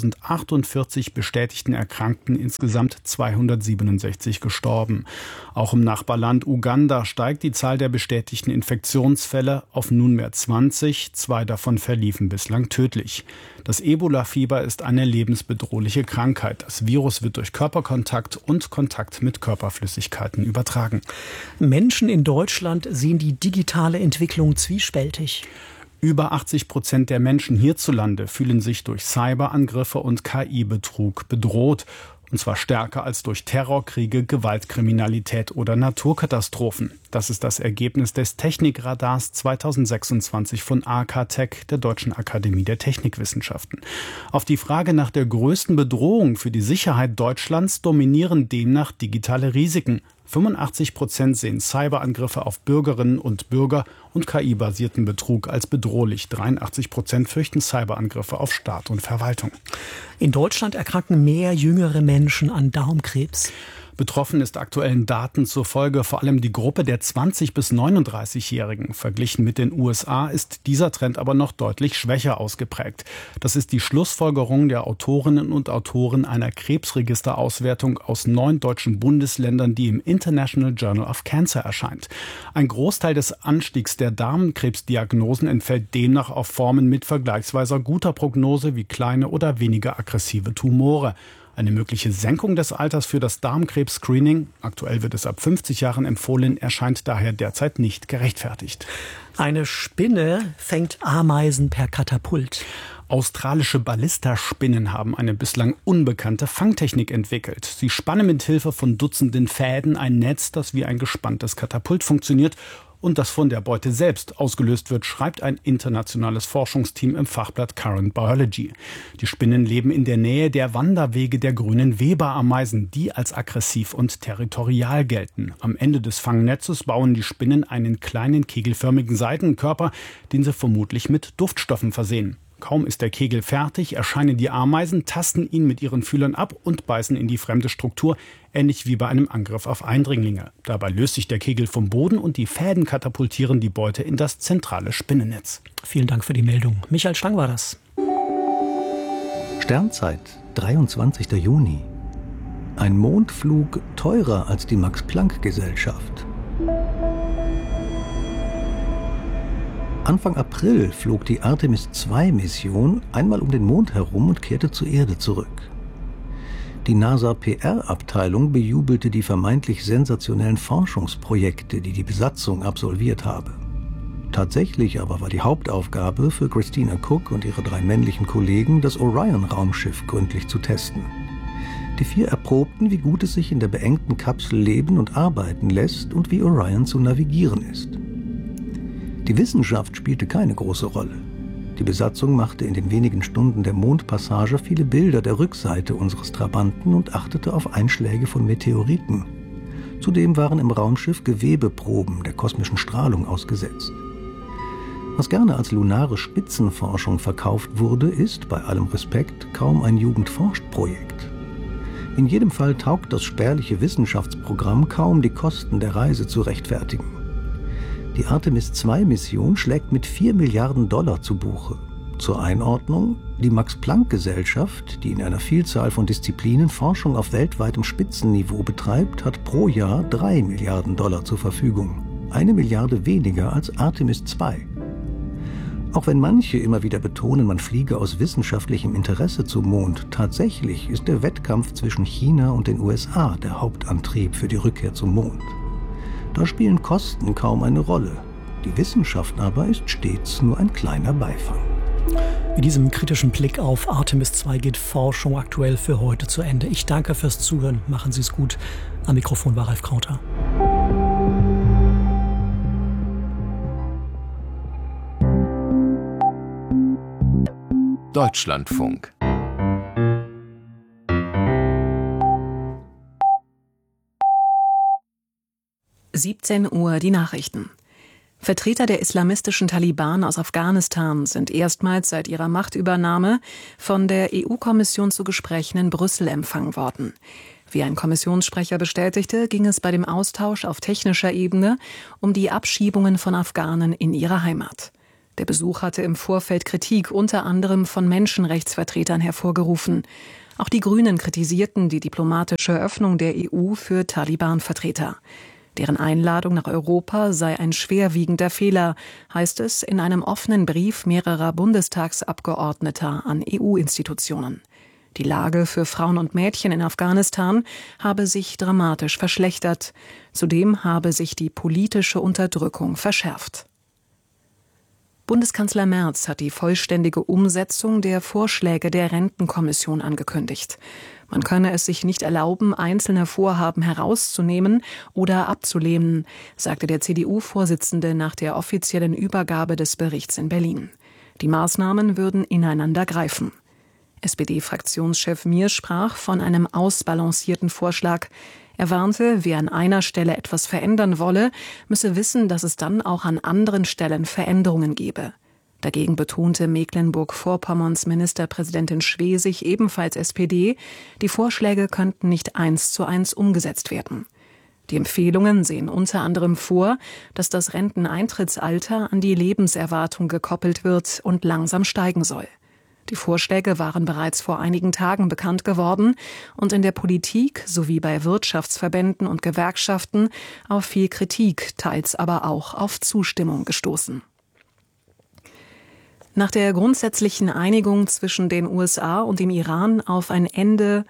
1048 bestätigten Erkrankten insgesamt 267 gestorben. Auch im Nachbarland Uganda steigt die Zahl der bestätigten Infektionsfälle auf nunmehr 20. 2 davon verliefen bislang tödlich. Das Ebola-Fieber ist eine lebensbedrohliche Krankheit. Das Virus wird durch Körperkontakt und Kontakt mit Körperflüssigkeiten übertragen. Menschen in Deutschland sehen die digitale Entwicklung zwiespältig. Über 80% der Menschen hierzulande fühlen sich durch Cyberangriffe und KI-Betrug bedroht. Und zwar stärker als durch Terrorkriege, Gewaltkriminalität oder Naturkatastrophen. Das ist das Ergebnis des Technikradars 2026 von AKTech, der Deutschen Akademie der Technikwissenschaften. Auf die Frage nach der größten Bedrohung für die Sicherheit Deutschlands dominieren demnach digitale Risiken. 85% sehen Cyberangriffe auf Bürgerinnen und Bürger und KI-basierten Betrug als bedrohlich. 83% fürchten Cyberangriffe auf Staat und Verwaltung. In Deutschland erkranken mehr jüngere Menschen an Darmkrebs. Betroffen ist aktuellen Daten zufolge vor allem die Gruppe der 20- bis 39-Jährigen. Verglichen mit den USA ist dieser Trend aber noch deutlich schwächer ausgeprägt. Das ist die Schlussfolgerung der Autorinnen und Autoren einer Krebsregisterauswertung aus 9 deutschen Bundesländern, die im International Journal of Cancer erscheint. Ein Großteil des Anstiegs der Darmkrebsdiagnosen entfällt demnach auf Formen mit vergleichsweise guter Prognose wie kleine oder weniger aggressive Tumore. Eine mögliche Senkung des Alters für das Darmkrebs-Screening, aktuell wird es ab 50 Jahren empfohlen, erscheint daher derzeit nicht gerechtfertigt. Eine Spinne fängt Ameisen per Katapult. Australische Ballistaspinnen haben eine bislang unbekannte Fangtechnik entwickelt. Sie spannen mit Hilfe von Dutzenden Fäden ein Netz, das wie ein gespanntes Katapult funktioniert und das von der Beute selbst ausgelöst wird, schreibt ein internationales Forschungsteam im Fachblatt Current Biology. Die Spinnen leben in der Nähe der Wanderwege der grünen Weberameisen, die als aggressiv und territorial gelten. Am Ende des Fangnetzes bauen die Spinnen einen kleinen kegelförmigen Seitenkörper, den sie vermutlich mit Duftstoffen versehen. Kaum ist der Kegel fertig, erscheinen die Ameisen, tasten ihn mit ihren Fühlern ab und beißen in die fremde Struktur, ähnlich wie bei einem Angriff auf Eindringlinge. Dabei löst sich der Kegel vom Boden und die Fäden katapultieren die Beute in das zentrale Spinnennetz. Vielen Dank für die Meldung. Michael Stang war das. Sternzeit, 23. Juni. Ein Mondflug teurer als die Max-Planck-Gesellschaft. Anfang April flog die Artemis-2-Mission einmal um den Mond herum und kehrte zur Erde zurück. Die NASA-PR-Abteilung bejubelte die vermeintlich sensationellen Forschungsprojekte, die die Besatzung absolviert habe. Tatsächlich aber war die Hauptaufgabe für Christina Cook und ihre 3 männlichen Kollegen, das Orion-Raumschiff gründlich zu testen. Die 4 erprobten, wie gut es sich in der beengten Kapsel leben und arbeiten lässt und wie Orion zu navigieren ist. Die Wissenschaft spielte keine große Rolle. Die Besatzung machte in den wenigen Stunden der Mondpassage viele Bilder der Rückseite unseres Trabanten und achtete auf Einschläge von Meteoriten. Zudem waren im Raumschiff Gewebeproben der kosmischen Strahlung ausgesetzt. Was gerne als lunare Spitzenforschung verkauft wurde, ist, bei allem Respekt, kaum ein Jugendforscht-Projekt. In jedem Fall taugt das spärliche Wissenschaftsprogramm kaum, die Kosten der Reise zu rechtfertigen. Die Artemis-2-Mission schlägt mit $4 Milliarden zu Buche. Zur Einordnung: Die Max-Planck-Gesellschaft, die in einer Vielzahl von Disziplinen Forschung auf weltweitem Spitzenniveau betreibt, hat pro Jahr $3 Milliarden zur Verfügung. 1 Milliarde weniger als Artemis 2. Auch wenn manche immer wieder betonen, man fliege aus wissenschaftlichem Interesse zum Mond, tatsächlich ist der Wettkampf zwischen China und den USA der Hauptantrieb für die Rückkehr zum Mond. Da spielen Kosten kaum eine Rolle. Die Wissenschaft aber ist stets nur ein kleiner Beifang. Mit diesem kritischen Blick auf Artemis 2 geht Forschung aktuell für heute zu Ende. Ich danke fürs Zuhören. Machen Sie es gut. Am Mikrofon war Ralf Krauter. Deutschlandfunk. 17 Uhr die Nachrichten. Vertreter der islamistischen Taliban aus Afghanistan sind erstmals seit ihrer Machtübernahme von der EU-Kommission zu Gesprächen in Brüssel empfangen worden. Wie ein Kommissionssprecher bestätigte, ging es bei dem Austausch auf technischer Ebene um die Abschiebungen von Afghanen in ihre Heimat. Der Besuch hatte im Vorfeld Kritik unter anderem von Menschenrechtsvertretern hervorgerufen. Auch die Grünen kritisierten die diplomatische Öffnung der EU für Taliban-Vertreter. Deren Einladung nach Europa sei ein schwerwiegender Fehler, heißt es in einem offenen Brief mehrerer Bundestagsabgeordneter an EU-Institutionen. Die Lage für Frauen und Mädchen in Afghanistan habe sich dramatisch verschlechtert. Zudem habe sich die politische Unterdrückung verschärft. Bundeskanzler Merz hat die vollständige Umsetzung der Vorschläge der Rentenkommission angekündigt. Man könne es sich nicht erlauben, einzelne Vorhaben herauszunehmen oder abzulehnen, sagte der CDU-Vorsitzende nach der offiziellen Übergabe des Berichts in Berlin. Die Maßnahmen würden ineinander greifen. SPD-Fraktionschef Mier sprach von einem ausbalancierten Vorschlag. Er warnte, wer an einer Stelle etwas verändern wolle, müsse wissen, dass es dann auch an anderen Stellen Veränderungen gebe. Dagegen betonte Mecklenburg-Vorpommerns Ministerpräsidentin Schwesig, ebenfalls SPD, die Vorschläge könnten nicht 1:1 umgesetzt werden. Die Empfehlungen sehen unter anderem vor, dass das Renteneintrittsalter an die Lebenserwartung gekoppelt wird und langsam steigen soll. Die Vorschläge waren bereits vor einigen Tagen bekannt geworden und in der Politik sowie bei Wirtschaftsverbänden und Gewerkschaften auf viel Kritik, teils aber auch auf Zustimmung gestoßen. Nach der grundsätzlichen Einigung zwischen den USA und dem Iran auf ein Ende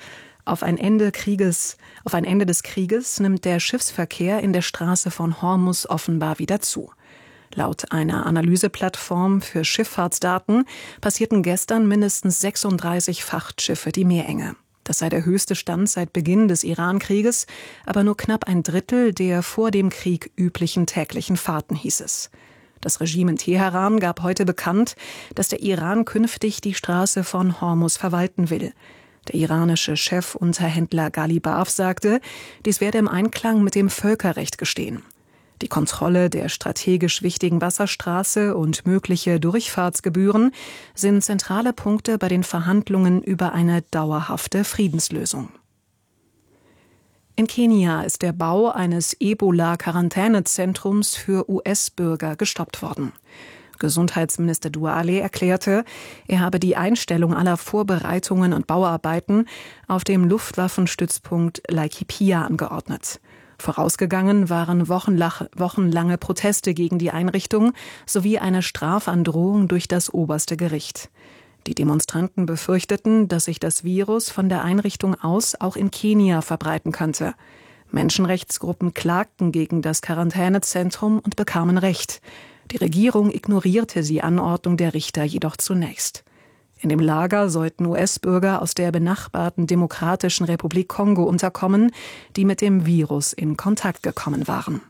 des Krieges nimmt der Schiffsverkehr in der Straße von Hormuz offenbar wieder zu. Laut einer Analyseplattform für Schifffahrtsdaten passierten gestern mindestens 36 Frachtschiffe die Meerenge. Das sei der höchste Stand seit Beginn des Iran-Krieges, aber nur knapp ein Drittel der vor dem Krieg üblichen täglichen Fahrten, hieß es. Das Regime in Teheran gab heute bekannt, dass der Iran künftig die Straße von Hormuz verwalten will. Der iranische Chefunterhändler Ghalibaf sagte, dies werde im Einklang mit dem Völkerrecht geschehen. Die Kontrolle der strategisch wichtigen Wasserstraße und mögliche Durchfahrtsgebühren sind zentrale Punkte bei den Verhandlungen über eine dauerhafte Friedenslösung. In Kenia ist der Bau eines Ebola-Quarantänezentrums für US-Bürger gestoppt worden. Gesundheitsminister Duale erklärte, er habe die Einstellung aller Vorbereitungen und Bauarbeiten auf dem Luftwaffenstützpunkt Laikipia angeordnet. Vorausgegangen waren wochenlange Proteste gegen die Einrichtung sowie eine Strafandrohung durch das oberste Gericht. Die Demonstranten befürchteten, dass sich das Virus von der Einrichtung aus auch in Kenia verbreiten könnte. Menschenrechtsgruppen klagten gegen das Quarantänezentrum und bekamen Recht. Die Regierung ignorierte die Anordnung der Richter jedoch zunächst. In dem Lager sollten US-Bürger aus der benachbarten Demokratischen Republik Kongo unterkommen, die mit dem Virus in Kontakt gekommen waren.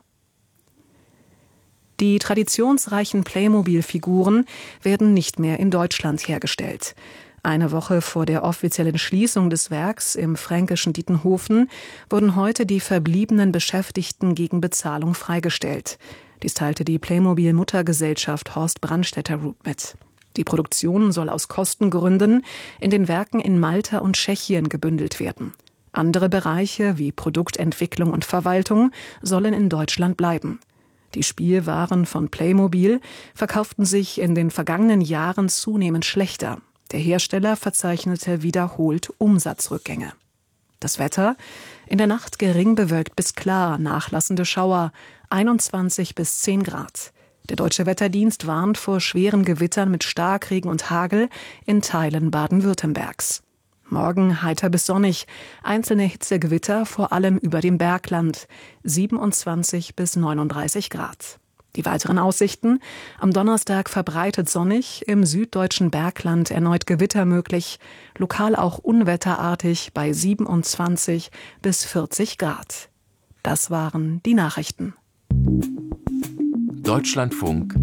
Die traditionsreichen Playmobil-Figuren werden nicht mehr in Deutschland hergestellt. Eine Woche vor der offiziellen Schließung des Werks im fränkischen Dietenhofen wurden heute die verbliebenen Beschäftigten gegen Bezahlung freigestellt. Dies teilte die Playmobil-Muttergesellschaft Horst Brandstätter Group mit. Die Produktion soll aus Kostengründen in den Werken in Malta und Tschechien gebündelt werden. Andere Bereiche wie Produktentwicklung und Verwaltung sollen in Deutschland bleiben. Die Spielwaren von Playmobil verkauften sich in den vergangenen Jahren zunehmend schlechter. Der Hersteller verzeichnete wiederholt Umsatzrückgänge. Das Wetter: in der Nacht gering bewölkt bis klar, nachlassende Schauer, 21 bis 10 Grad. Der Deutsche Wetterdienst warnt vor schweren Gewittern mit Starkregen und Hagel in Teilen Baden-Württembergs. Morgen heiter bis sonnig, einzelne Hitzegewitter vor allem über dem Bergland, 27 bis 39 Grad. Die weiteren Aussichten: am Donnerstag verbreitet sonnig, im süddeutschen Bergland erneut Gewitter möglich, lokal auch unwetterartig bei 27 bis 40 Grad. Das waren die Nachrichten. Deutschlandfunk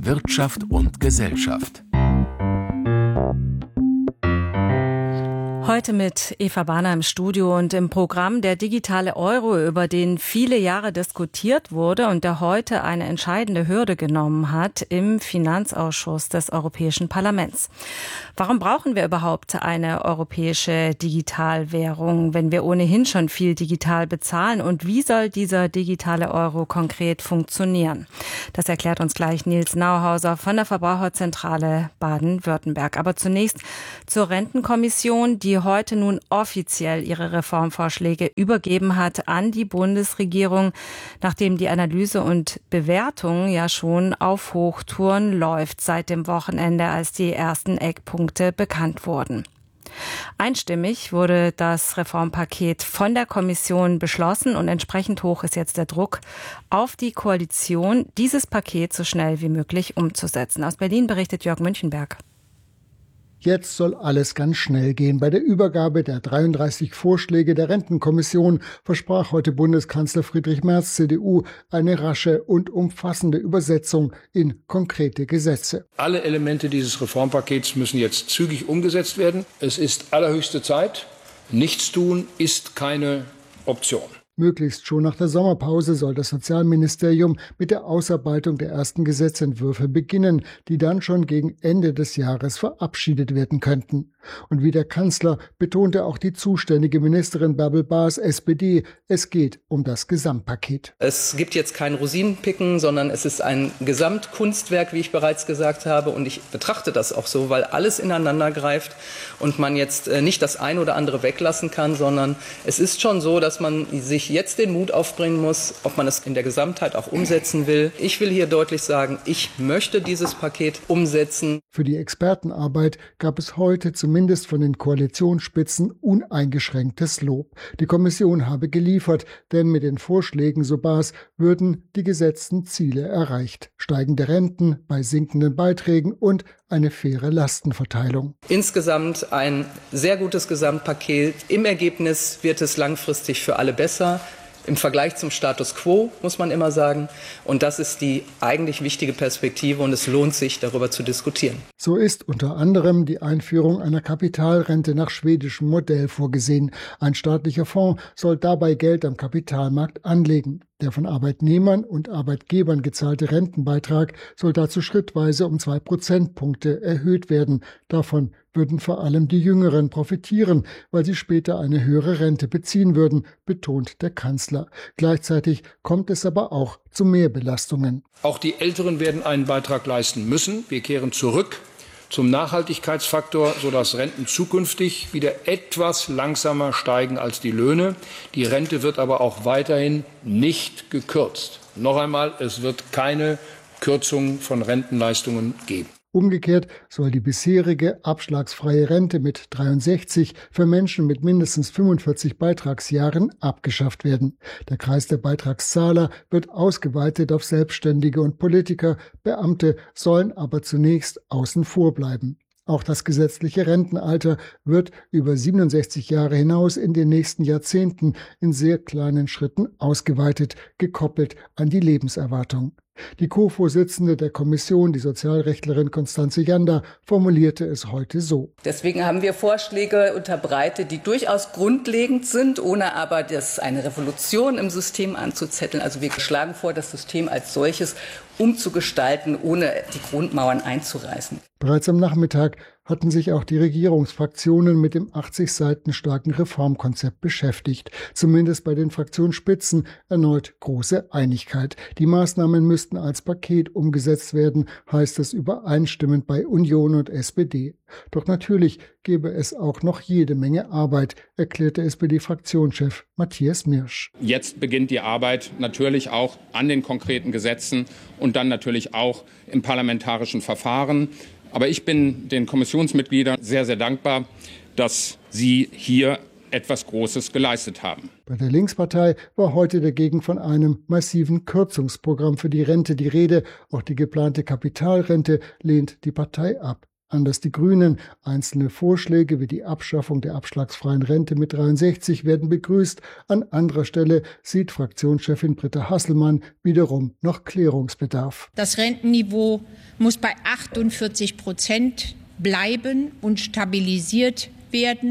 Wirtschaft und Gesellschaft. Heute mit Eva Bahner im Studio und im Programm der digitale Euro, über den viele Jahre diskutiert wurde und der heute eine entscheidende Hürde genommen hat im Finanzausschuss des Europäischen Parlaments. Warum brauchen wir überhaupt eine europäische Digitalwährung, wenn wir ohnehin schon viel digital bezahlen? Und wie soll dieser digitale Euro konkret funktionieren? Das erklärt uns gleich Nils Nauhauser von der Verbraucherzentrale Baden-Württemberg. Aber zunächst zur Rentenkommission, die heute nun offiziell ihre Reformvorschläge übergeben hat an die Bundesregierung, nachdem die Analyse und Bewertung ja schon auf Hochtouren läuft seit dem Wochenende, als die ersten Eckpunkte bekannt wurden. Einstimmig wurde das Reformpaket von der Kommission beschlossen und entsprechend hoch ist jetzt der Druck auf die Koalition, dieses Paket so schnell wie möglich umzusetzen. Aus Berlin berichtet Jörg Münchenberg. Jetzt soll alles ganz schnell gehen. Bei der Übergabe der 33 Vorschläge der Rentenkommission versprach heute Bundeskanzler Friedrich Merz, CDU, eine rasche und umfassende Übersetzung in konkrete Gesetze. Alle Elemente dieses Reformpakets müssen jetzt zügig umgesetzt werden. Es ist allerhöchste Zeit. Nichtstun ist keine Option. Möglichst schon nach der Sommerpause soll das Sozialministerium mit der Ausarbeitung der ersten Gesetzentwürfe beginnen, die dann schon gegen Ende des Jahres verabschiedet werden könnten. Und wie der Kanzler betonte auch die zuständige Ministerin Bärbel Baas, SPD, es geht um das Gesamtpaket. Es gibt jetzt kein Rosinenpicken, sondern es ist ein Gesamtkunstwerk, wie ich bereits gesagt habe. Und ich betrachte das auch so, weil alles ineinander greift und man jetzt nicht das eine oder andere weglassen kann, sondern es ist schon so, dass man sich jetzt den Mut aufbringen muss, ob man es in der Gesamtheit auch umsetzen will. Ich will hier deutlich sagen, ich möchte dieses Paket umsetzen. Für die Expertenarbeit gab es heute zumindest von den Koalitionsspitzen uneingeschränktes Lob. Die Kommission habe geliefert, denn mit den Vorschlägen, so Baas, würden die gesetzten Ziele erreicht. Steigende Renten bei sinkenden Beiträgen und eine faire Lastenverteilung. Insgesamt ein sehr gutes Gesamtpaket. Im Ergebnis wird es langfristig für alle besser. Im Vergleich zum Status quo, muss man immer sagen. Und das ist die eigentlich wichtige Perspektive und es lohnt sich, darüber zu diskutieren. So ist unter anderem die Einführung einer Kapitalrente nach schwedischem Modell vorgesehen. Ein staatlicher Fonds soll dabei Geld am Kapitalmarkt anlegen. Der von Arbeitnehmern und Arbeitgebern gezahlte Rentenbeitrag soll dazu schrittweise um 2 Prozentpunkte erhöht werden. Davon würden vor allem die Jüngeren profitieren, weil sie später eine höhere Rente beziehen würden, betont der Kanzler. Gleichzeitig kommt es aber auch zu Mehrbelastungen. Auch die Älteren werden einen Beitrag leisten müssen. Wir kehren zurück zum Nachhaltigkeitsfaktor, sodass Renten zukünftig wieder etwas langsamer steigen als die Löhne. Die Rente wird aber auch weiterhin nicht gekürzt. Noch einmal, es wird keine Kürzung von Rentenleistungen geben. Umgekehrt soll die bisherige abschlagsfreie Rente mit 63 für Menschen mit mindestens 45 Beitragsjahren abgeschafft werden. Der Kreis der Beitragszahler wird ausgeweitet auf Selbstständige und Politiker. Beamte sollen aber zunächst außen vor bleiben. Auch das gesetzliche Rentenalter wird über 67 Jahre hinaus in den nächsten Jahrzehnten in sehr kleinen Schritten ausgeweitet, gekoppelt an die Lebenserwartung. Die Co-Vorsitzende der Kommission, die Sozialrechtlerin Constanze Janda, formulierte es heute so. Deswegen haben wir Vorschläge unterbreitet, die durchaus grundlegend sind, ohne aber eine Revolution im System anzuzetteln. Also wir schlagen vor, das System als solches umzugestalten, ohne die Grundmauern einzureißen. Bereits am Nachmittag hatten sich auch die Regierungsfraktionen mit dem 80 Seiten starken Reformkonzept beschäftigt. Zumindest bei den Fraktionsspitzen erneut große Einigkeit. Die Maßnahmen müssten als Paket umgesetzt werden, heißt es übereinstimmend bei Union und SPD. Doch natürlich gäbe es auch noch jede Menge Arbeit, erklärte SPD-Fraktionschef Matthias Mirsch. Jetzt beginnt die Arbeit natürlich auch an den konkreten Gesetzen und dann natürlich auch im parlamentarischen Verfahren. Aber ich bin den Kommissionsmitgliedern sehr, sehr dankbar, dass sie hier etwas Großes geleistet haben. Bei der Linkspartei war heute dagegen von einem massiven Kürzungsprogramm für die Rente die Rede. Auch die geplante Kapitalrente lehnt die Partei ab. Anders die Grünen. Einzelne Vorschläge wie die Abschaffung der abschlagsfreien Rente mit 63 werden begrüßt. An anderer Stelle sieht Fraktionschefin Britta Hasselmann wiederum noch Klärungsbedarf. Das Rentenniveau muss bei 48% bleiben und stabilisiert werden.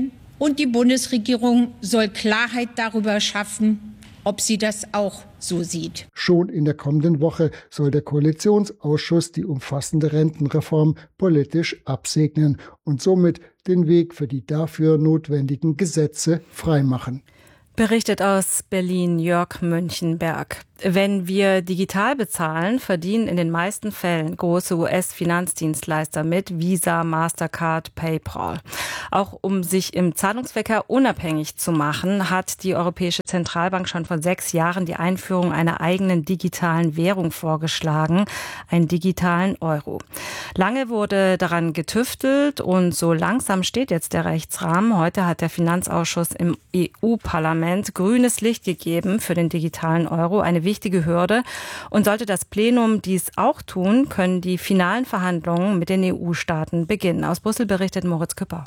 Und die Bundesregierung soll Klarheit darüber schaffen, ob sie das auch so sieht. Schon in der kommenden Woche soll der Koalitionsausschuss die umfassende Rentenreform politisch absegnen und somit den Weg für die dafür notwendigen Gesetze freimachen. Berichtet aus Berlin Jörg Münchenberg. Wenn wir digital bezahlen, verdienen in den meisten Fällen große US-Finanzdienstleister mit, Visa, Mastercard, PayPal. Auch um sich im Zahlungsverkehr unabhängig zu machen, hat die Europäische Zentralbank schon vor 6 Jahren die Einführung einer eigenen digitalen Währung vorgeschlagen, einen digitalen Euro. Lange wurde daran getüftelt und so langsam steht jetzt der Rechtsrahmen. Heute hat der Finanzausschuss im EU-Parlament grünes Licht gegeben für den digitalen Euro, eine wichtige Hürde. Und sollte das Plenum dies auch tun, können die finalen Verhandlungen mit den EU-Staaten beginnen. Aus Brüssel berichtet Moritz Küpper.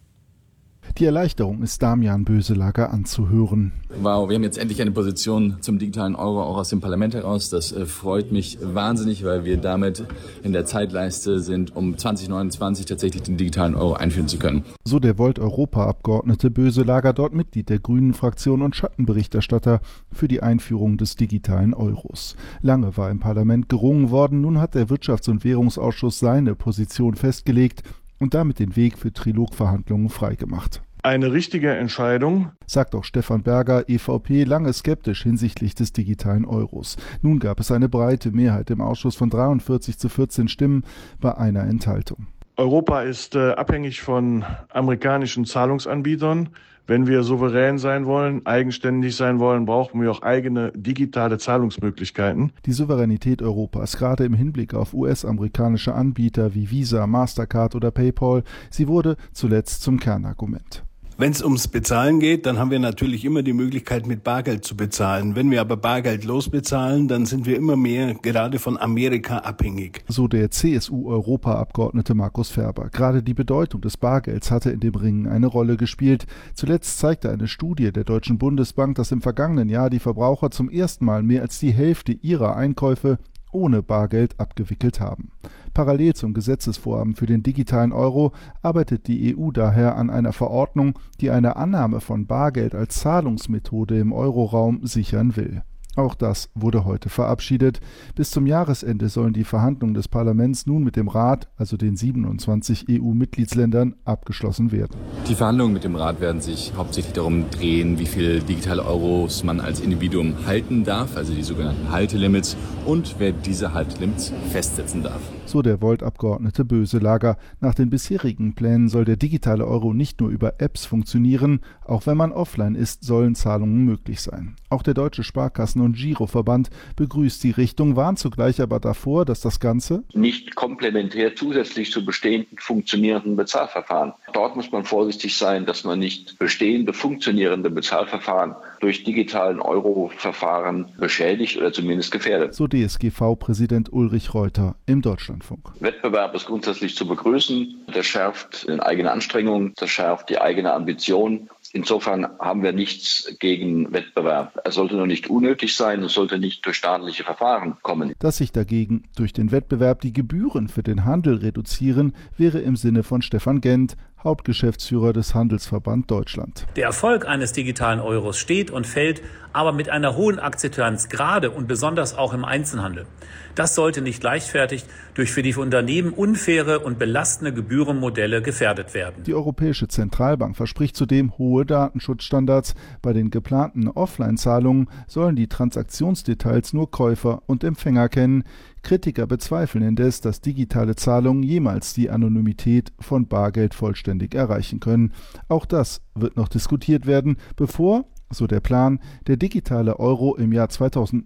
Die Erleichterung ist Damian Böselager anzuhören. Wow, wir haben jetzt endlich eine Position zum digitalen Euro auch aus dem Parlament heraus. Das freut mich wahnsinnig, weil wir damit in der Zeitleiste sind, um 2029 tatsächlich den digitalen Euro einführen zu können. So der Volt-Europa-Abgeordnete Böselager, dort Mitglied der Grünen-Fraktion und Schattenberichterstatter für die Einführung des digitalen Euros. Lange war im Parlament gerungen worden, nun hat der Wirtschafts- und Währungsausschuss seine Position festgelegt und damit den Weg für Trilogverhandlungen freigemacht. Eine richtige Entscheidung, sagt auch Stefan Berger, EVP, lange skeptisch hinsichtlich des digitalen Euros. Nun gab es eine breite Mehrheit im Ausschuss von 43 zu 14 Stimmen bei einer Enthaltung. Europa ist abhängig von amerikanischen Zahlungsanbietern. Wenn wir souverän sein wollen, eigenständig sein wollen, brauchen wir auch eigene digitale Zahlungsmöglichkeiten. Die Souveränität Europas, gerade im Hinblick auf US-amerikanische Anbieter wie Visa, Mastercard oder PayPal, sie wurde zuletzt zum Kernargument. Wenn es ums Bezahlen geht, dann haben wir natürlich immer die Möglichkeit, mit Bargeld zu bezahlen. Wenn wir aber bargeldlos bezahlen, dann sind wir immer mehr gerade von Amerika abhängig. So der CSU-Europaabgeordnete Markus Ferber. Gerade die Bedeutung des Bargelds hatte in dem Ringen eine Rolle gespielt. Zuletzt zeigte eine Studie der Deutschen Bundesbank, dass im vergangenen Jahr die Verbraucher zum ersten Mal mehr als die Hälfte ihrer Einkäufe ohne Bargeld abgewickelt haben. Parallel zum Gesetzesvorhaben für den digitalen Euro arbeitet die EU daher an einer Verordnung, die eine Annahme von Bargeld als Zahlungsmethode im Euroraum sichern will. Auch das wurde heute verabschiedet. Bis zum Jahresende sollen die Verhandlungen des Parlaments nun mit dem Rat, also den 27 EU-Mitgliedsländern, abgeschlossen werden. Die Verhandlungen mit dem Rat werden sich hauptsächlich darum drehen, wie viele digitale Euros man als Individuum halten darf, also die sogenannten Haltelimits, und wer diese Haltelimits festsetzen darf. So der Volt-Abgeordnete Böselager. Nach den bisherigen Plänen soll der digitale Euro nicht nur über Apps funktionieren, auch wenn man offline ist, sollen Zahlungen möglich sein. Auch der Deutsche Sparkassen- und Giroverband begrüßt die Richtung, warnt zugleich aber davor, dass das Ganze nicht komplementär zusätzlich zu bestehenden funktionierenden Bezahlverfahren. Dort muss man vorsichtig sein, dass man nicht bestehende funktionierende Bezahlverfahren durch digitalen Euro-Verfahren beschädigt oder zumindest gefährdet. So DSGV-Präsident Ulrich Reuter im Deutschlandfunk. Wettbewerb ist grundsätzlich zu begrüßen. Das schärft die eigene Anstrengung, das schärft die eigene Ambition. Insofern haben wir nichts gegen Wettbewerb. Er sollte nur nicht unnötig sein, es sollte nicht durch staatliche Verfahren kommen. Dass sich dagegen durch den Wettbewerb die Gebühren für den Handel reduzieren, wäre im Sinne von Stefan Gent, Hauptgeschäftsführer des Handelsverband Deutschland. Der Erfolg eines digitalen Euros steht und fällt aber mit einer hohen Akzeptanz, gerade und besonders auch im Einzelhandel. Das sollte nicht leichtfertig durch für die Unternehmen unfaire und belastende Gebührenmodelle gefährdet werden. Die Europäische Zentralbank verspricht zudem hohe Datenschutzstandards. Bei den geplanten Offline-Zahlungen sollen die Transaktionsdetails nur Käufer und Empfänger kennen. Kritiker bezweifeln indes, dass digitale Zahlungen jemals die Anonymität von Bargeld vollständig erreichen können. Auch das wird noch diskutiert werden, bevor, so der Plan, der digitale Euro im Jahr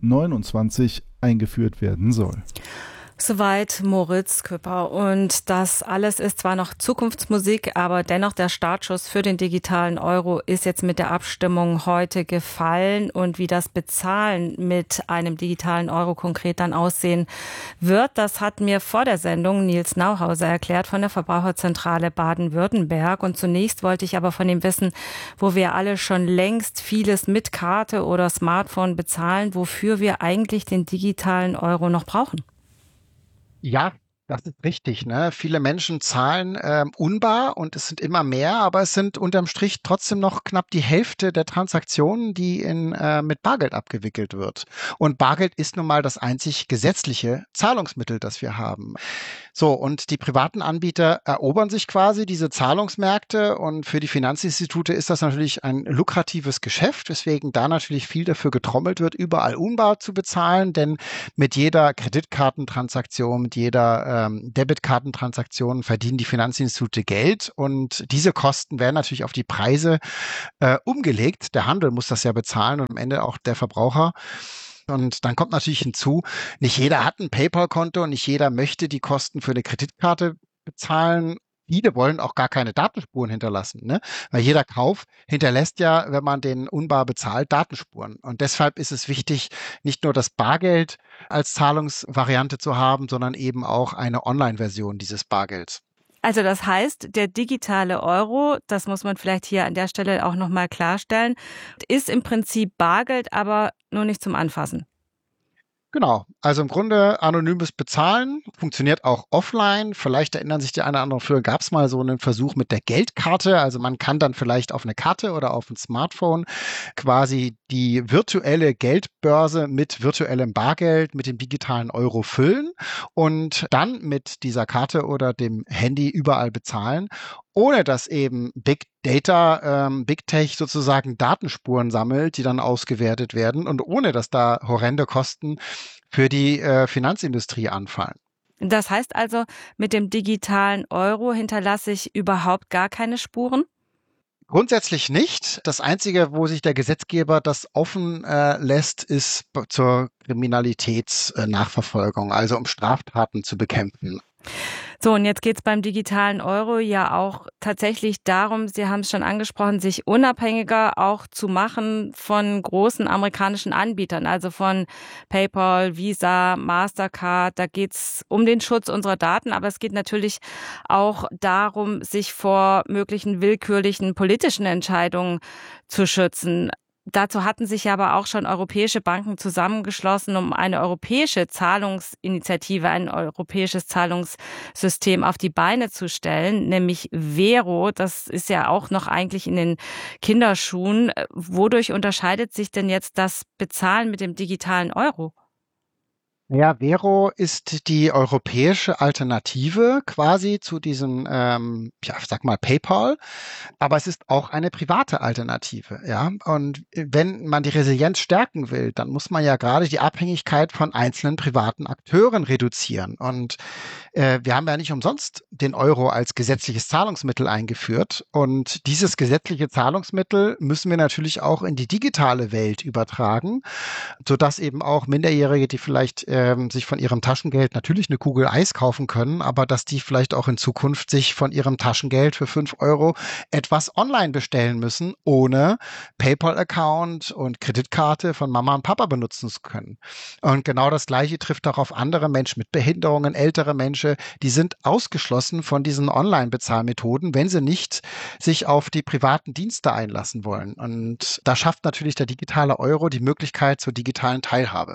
2029 eingeführt werden soll. Soweit Moritz Küpper. Und das alles ist zwar noch Zukunftsmusik, aber dennoch der Startschuss für den digitalen Euro ist jetzt mit der Abstimmung heute gefallen. Und wie das Bezahlen mit einem digitalen Euro konkret dann aussehen wird, das hat mir vor der Sendung Nils Nauhauser erklärt von der Verbraucherzentrale Baden-Württemberg. Und zunächst wollte ich aber von ihm wissen, wo wir alle schon längst vieles mit Karte oder Smartphone bezahlen, wofür wir eigentlich den digitalen Euro noch brauchen. Ja, Das ist richtig, ne? Viele Menschen zahlen unbar und es sind immer mehr, aber es sind unterm Strich trotzdem noch knapp die Hälfte der Transaktionen, die mit Bargeld abgewickelt wird. Und Bargeld ist nun mal das einzig gesetzliche Zahlungsmittel, das wir haben. So, und die privaten Anbieter erobern sich quasi diese Zahlungsmärkte und für die Finanzinstitute ist das natürlich ein lukratives Geschäft, weswegen da natürlich viel dafür getrommelt wird, überall unbar zu bezahlen, denn mit jeder Kreditkartentransaktion, mit jeder Debitkartentransaktionen verdienen die Finanzinstitute Geld und diese Kosten werden natürlich auf die Preise umgelegt. Der Handel muss das ja bezahlen und am Ende auch der Verbraucher. Und dann kommt natürlich hinzu, nicht jeder hat ein PayPal-Konto und nicht jeder möchte die Kosten für eine Kreditkarte bezahlen. Viele wollen auch gar keine Datenspuren hinterlassen, ne? Weil jeder Kauf hinterlässt ja, wenn man den unbar bezahlt, Datenspuren. Und deshalb ist es wichtig, nicht nur das Bargeld als Zahlungsvariante zu haben, sondern eben auch eine Online-Version dieses Bargelds. Also das heißt, der digitale Euro, das muss man vielleicht hier an der Stelle auch nochmal klarstellen, ist im Prinzip Bargeld, aber nur nicht zum Anfassen. Genau, also im Grunde anonymes Bezahlen, funktioniert auch offline. Vielleicht erinnern sich die eine oder andere, früher gab es mal so einen Versuch mit der Geldkarte. Also man kann dann vielleicht auf eine Karte oder auf ein Smartphone quasi die virtuelle Geldbörse mit virtuellem Bargeld, mit dem digitalen Euro füllen und dann mit dieser Karte oder dem Handy überall bezahlen, ohne dass eben Big Data, Big Tech sozusagen Datenspuren sammelt, die dann ausgewertet werden und ohne dass da horrende Kosten für die Finanzindustrie anfallen. Das heißt also, mit dem digitalen Euro hinterlasse ich überhaupt gar keine Spuren? Grundsätzlich nicht. Das Einzige, wo sich der Gesetzgeber das offen lässt, ist zur Kriminalitätsnachverfolgung, also um Straftaten zu bekämpfen. So, und jetzt geht's beim digitalen Euro ja auch tatsächlich darum, Sie haben es schon angesprochen, sich unabhängiger auch zu machen von großen amerikanischen Anbietern, also von PayPal, Visa, Mastercard. Da geht's um den Schutz unserer Daten, aber es geht natürlich auch darum, sich vor möglichen willkürlichen politischen Entscheidungen zu schützen. Dazu hatten sich ja aber auch schon europäische Banken zusammengeschlossen, um eine europäische Zahlungsinitiative, ein europäisches Zahlungssystem auf die Beine zu stellen, nämlich Vero. Das ist ja auch noch eigentlich in den Kinderschuhen. Wodurch unterscheidet sich denn jetzt das Bezahlen mit dem digitalen Euro? Ja, Vero ist die europäische Alternative quasi zu diesem, sag mal PayPal, aber es ist auch eine private Alternative, ja. Und wenn man die Resilienz stärken will, dann muss man ja gerade die Abhängigkeit von einzelnen privaten Akteuren reduzieren. Und wir haben ja nicht umsonst den Euro als gesetzliches Zahlungsmittel eingeführt. Und dieses gesetzliche Zahlungsmittel müssen wir natürlich auch in die digitale Welt übertragen, sodass eben auch Minderjährige, die vielleicht sich von ihrem Taschengeld natürlich eine Kugel Eis kaufen können, aber dass die vielleicht auch in Zukunft sich von ihrem Taschengeld für 5 Euro etwas online bestellen müssen, ohne PayPal-Account und Kreditkarte von Mama und Papa benutzen zu können. Und genau das Gleiche trifft auch auf andere Menschen mit Behinderungen, ältere Menschen, die sind ausgeschlossen von diesen Online-Bezahlmethoden, wenn sie nicht sich auf die privaten Dienste einlassen wollen. Und da schafft natürlich der digitale Euro die Möglichkeit zur digitalen Teilhabe.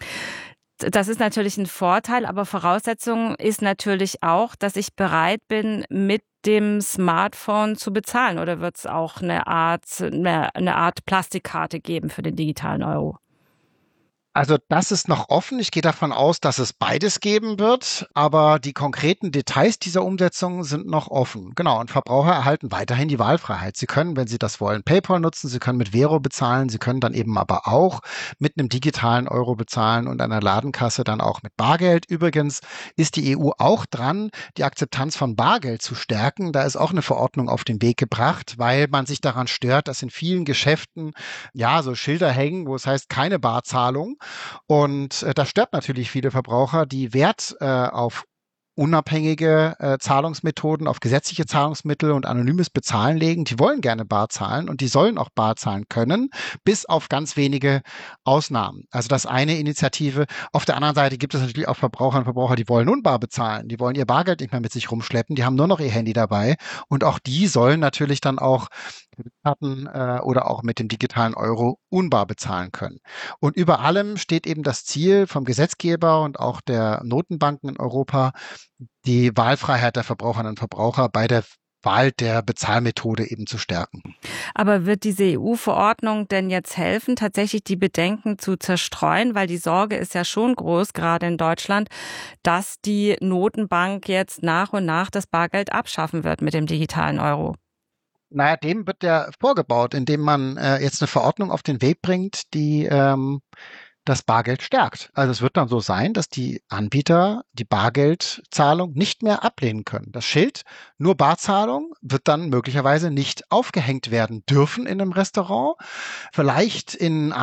Das ist natürlich ein Vorteil, aber Voraussetzung ist natürlich auch, dass ich bereit bin, mit dem Smartphone zu bezahlen. Oder wird es auch eine Art Plastikkarte geben für den digitalen Euro? Also das ist noch offen. Ich gehe davon aus, dass es beides geben wird, aber die konkreten Details dieser Umsetzung sind noch offen. Genau, und Verbraucher erhalten weiterhin die Wahlfreiheit. Sie können, wenn sie das wollen, PayPal nutzen, sie können mit Vero bezahlen, sie können dann eben aber auch mit einem digitalen Euro bezahlen und einer Ladenkasse dann auch mit Bargeld. Übrigens ist die EU auch dran, die Akzeptanz von Bargeld zu stärken. Da ist auch eine Verordnung auf den Weg gebracht, weil man sich daran stört, dass in vielen Geschäften ja so Schilder hängen, wo es heißt keine Barzahlung. Und das stört natürlich viele Verbraucher, die Wert auf unabhängige Zahlungsmethoden, auf gesetzliche Zahlungsmittel und anonymes Bezahlen legen. Die wollen gerne bar zahlen und die sollen auch bar zahlen können, bis auf ganz wenige Ausnahmen. Also das eine Initiative. Auf der anderen Seite gibt es natürlich auch Verbraucher und Verbraucher, die wollen unbar bezahlen. Die wollen ihr Bargeld nicht mehr mit sich rumschleppen. Die haben nur noch ihr Handy dabei. Und auch die sollen natürlich dann auch Kreditkarten oder auch mit dem digitalen Euro unbar bezahlen können. Und über allem steht eben das Ziel vom Gesetzgeber und auch der Notenbanken in Europa, die Wahlfreiheit der Verbraucherinnen und Verbraucher bei der Wahl der Bezahlmethode eben zu stärken. Aber wird diese EU-Verordnung denn jetzt helfen, tatsächlich die Bedenken zu zerstreuen? Weil die Sorge ist ja schon groß, gerade in Deutschland, dass die Notenbank jetzt nach und nach das Bargeld abschaffen wird mit dem digitalen Euro. Naja, dem wird ja vorgebaut, indem man jetzt eine Verordnung auf den Weg bringt, die das Bargeld stärkt. Also es wird dann so sein, dass die Anbieter die Bargeldzahlung nicht mehr ablehnen können. Das Schild nur Barzahlung wird dann möglicherweise nicht aufgehängt werden dürfen in einem Restaurant. Vielleicht in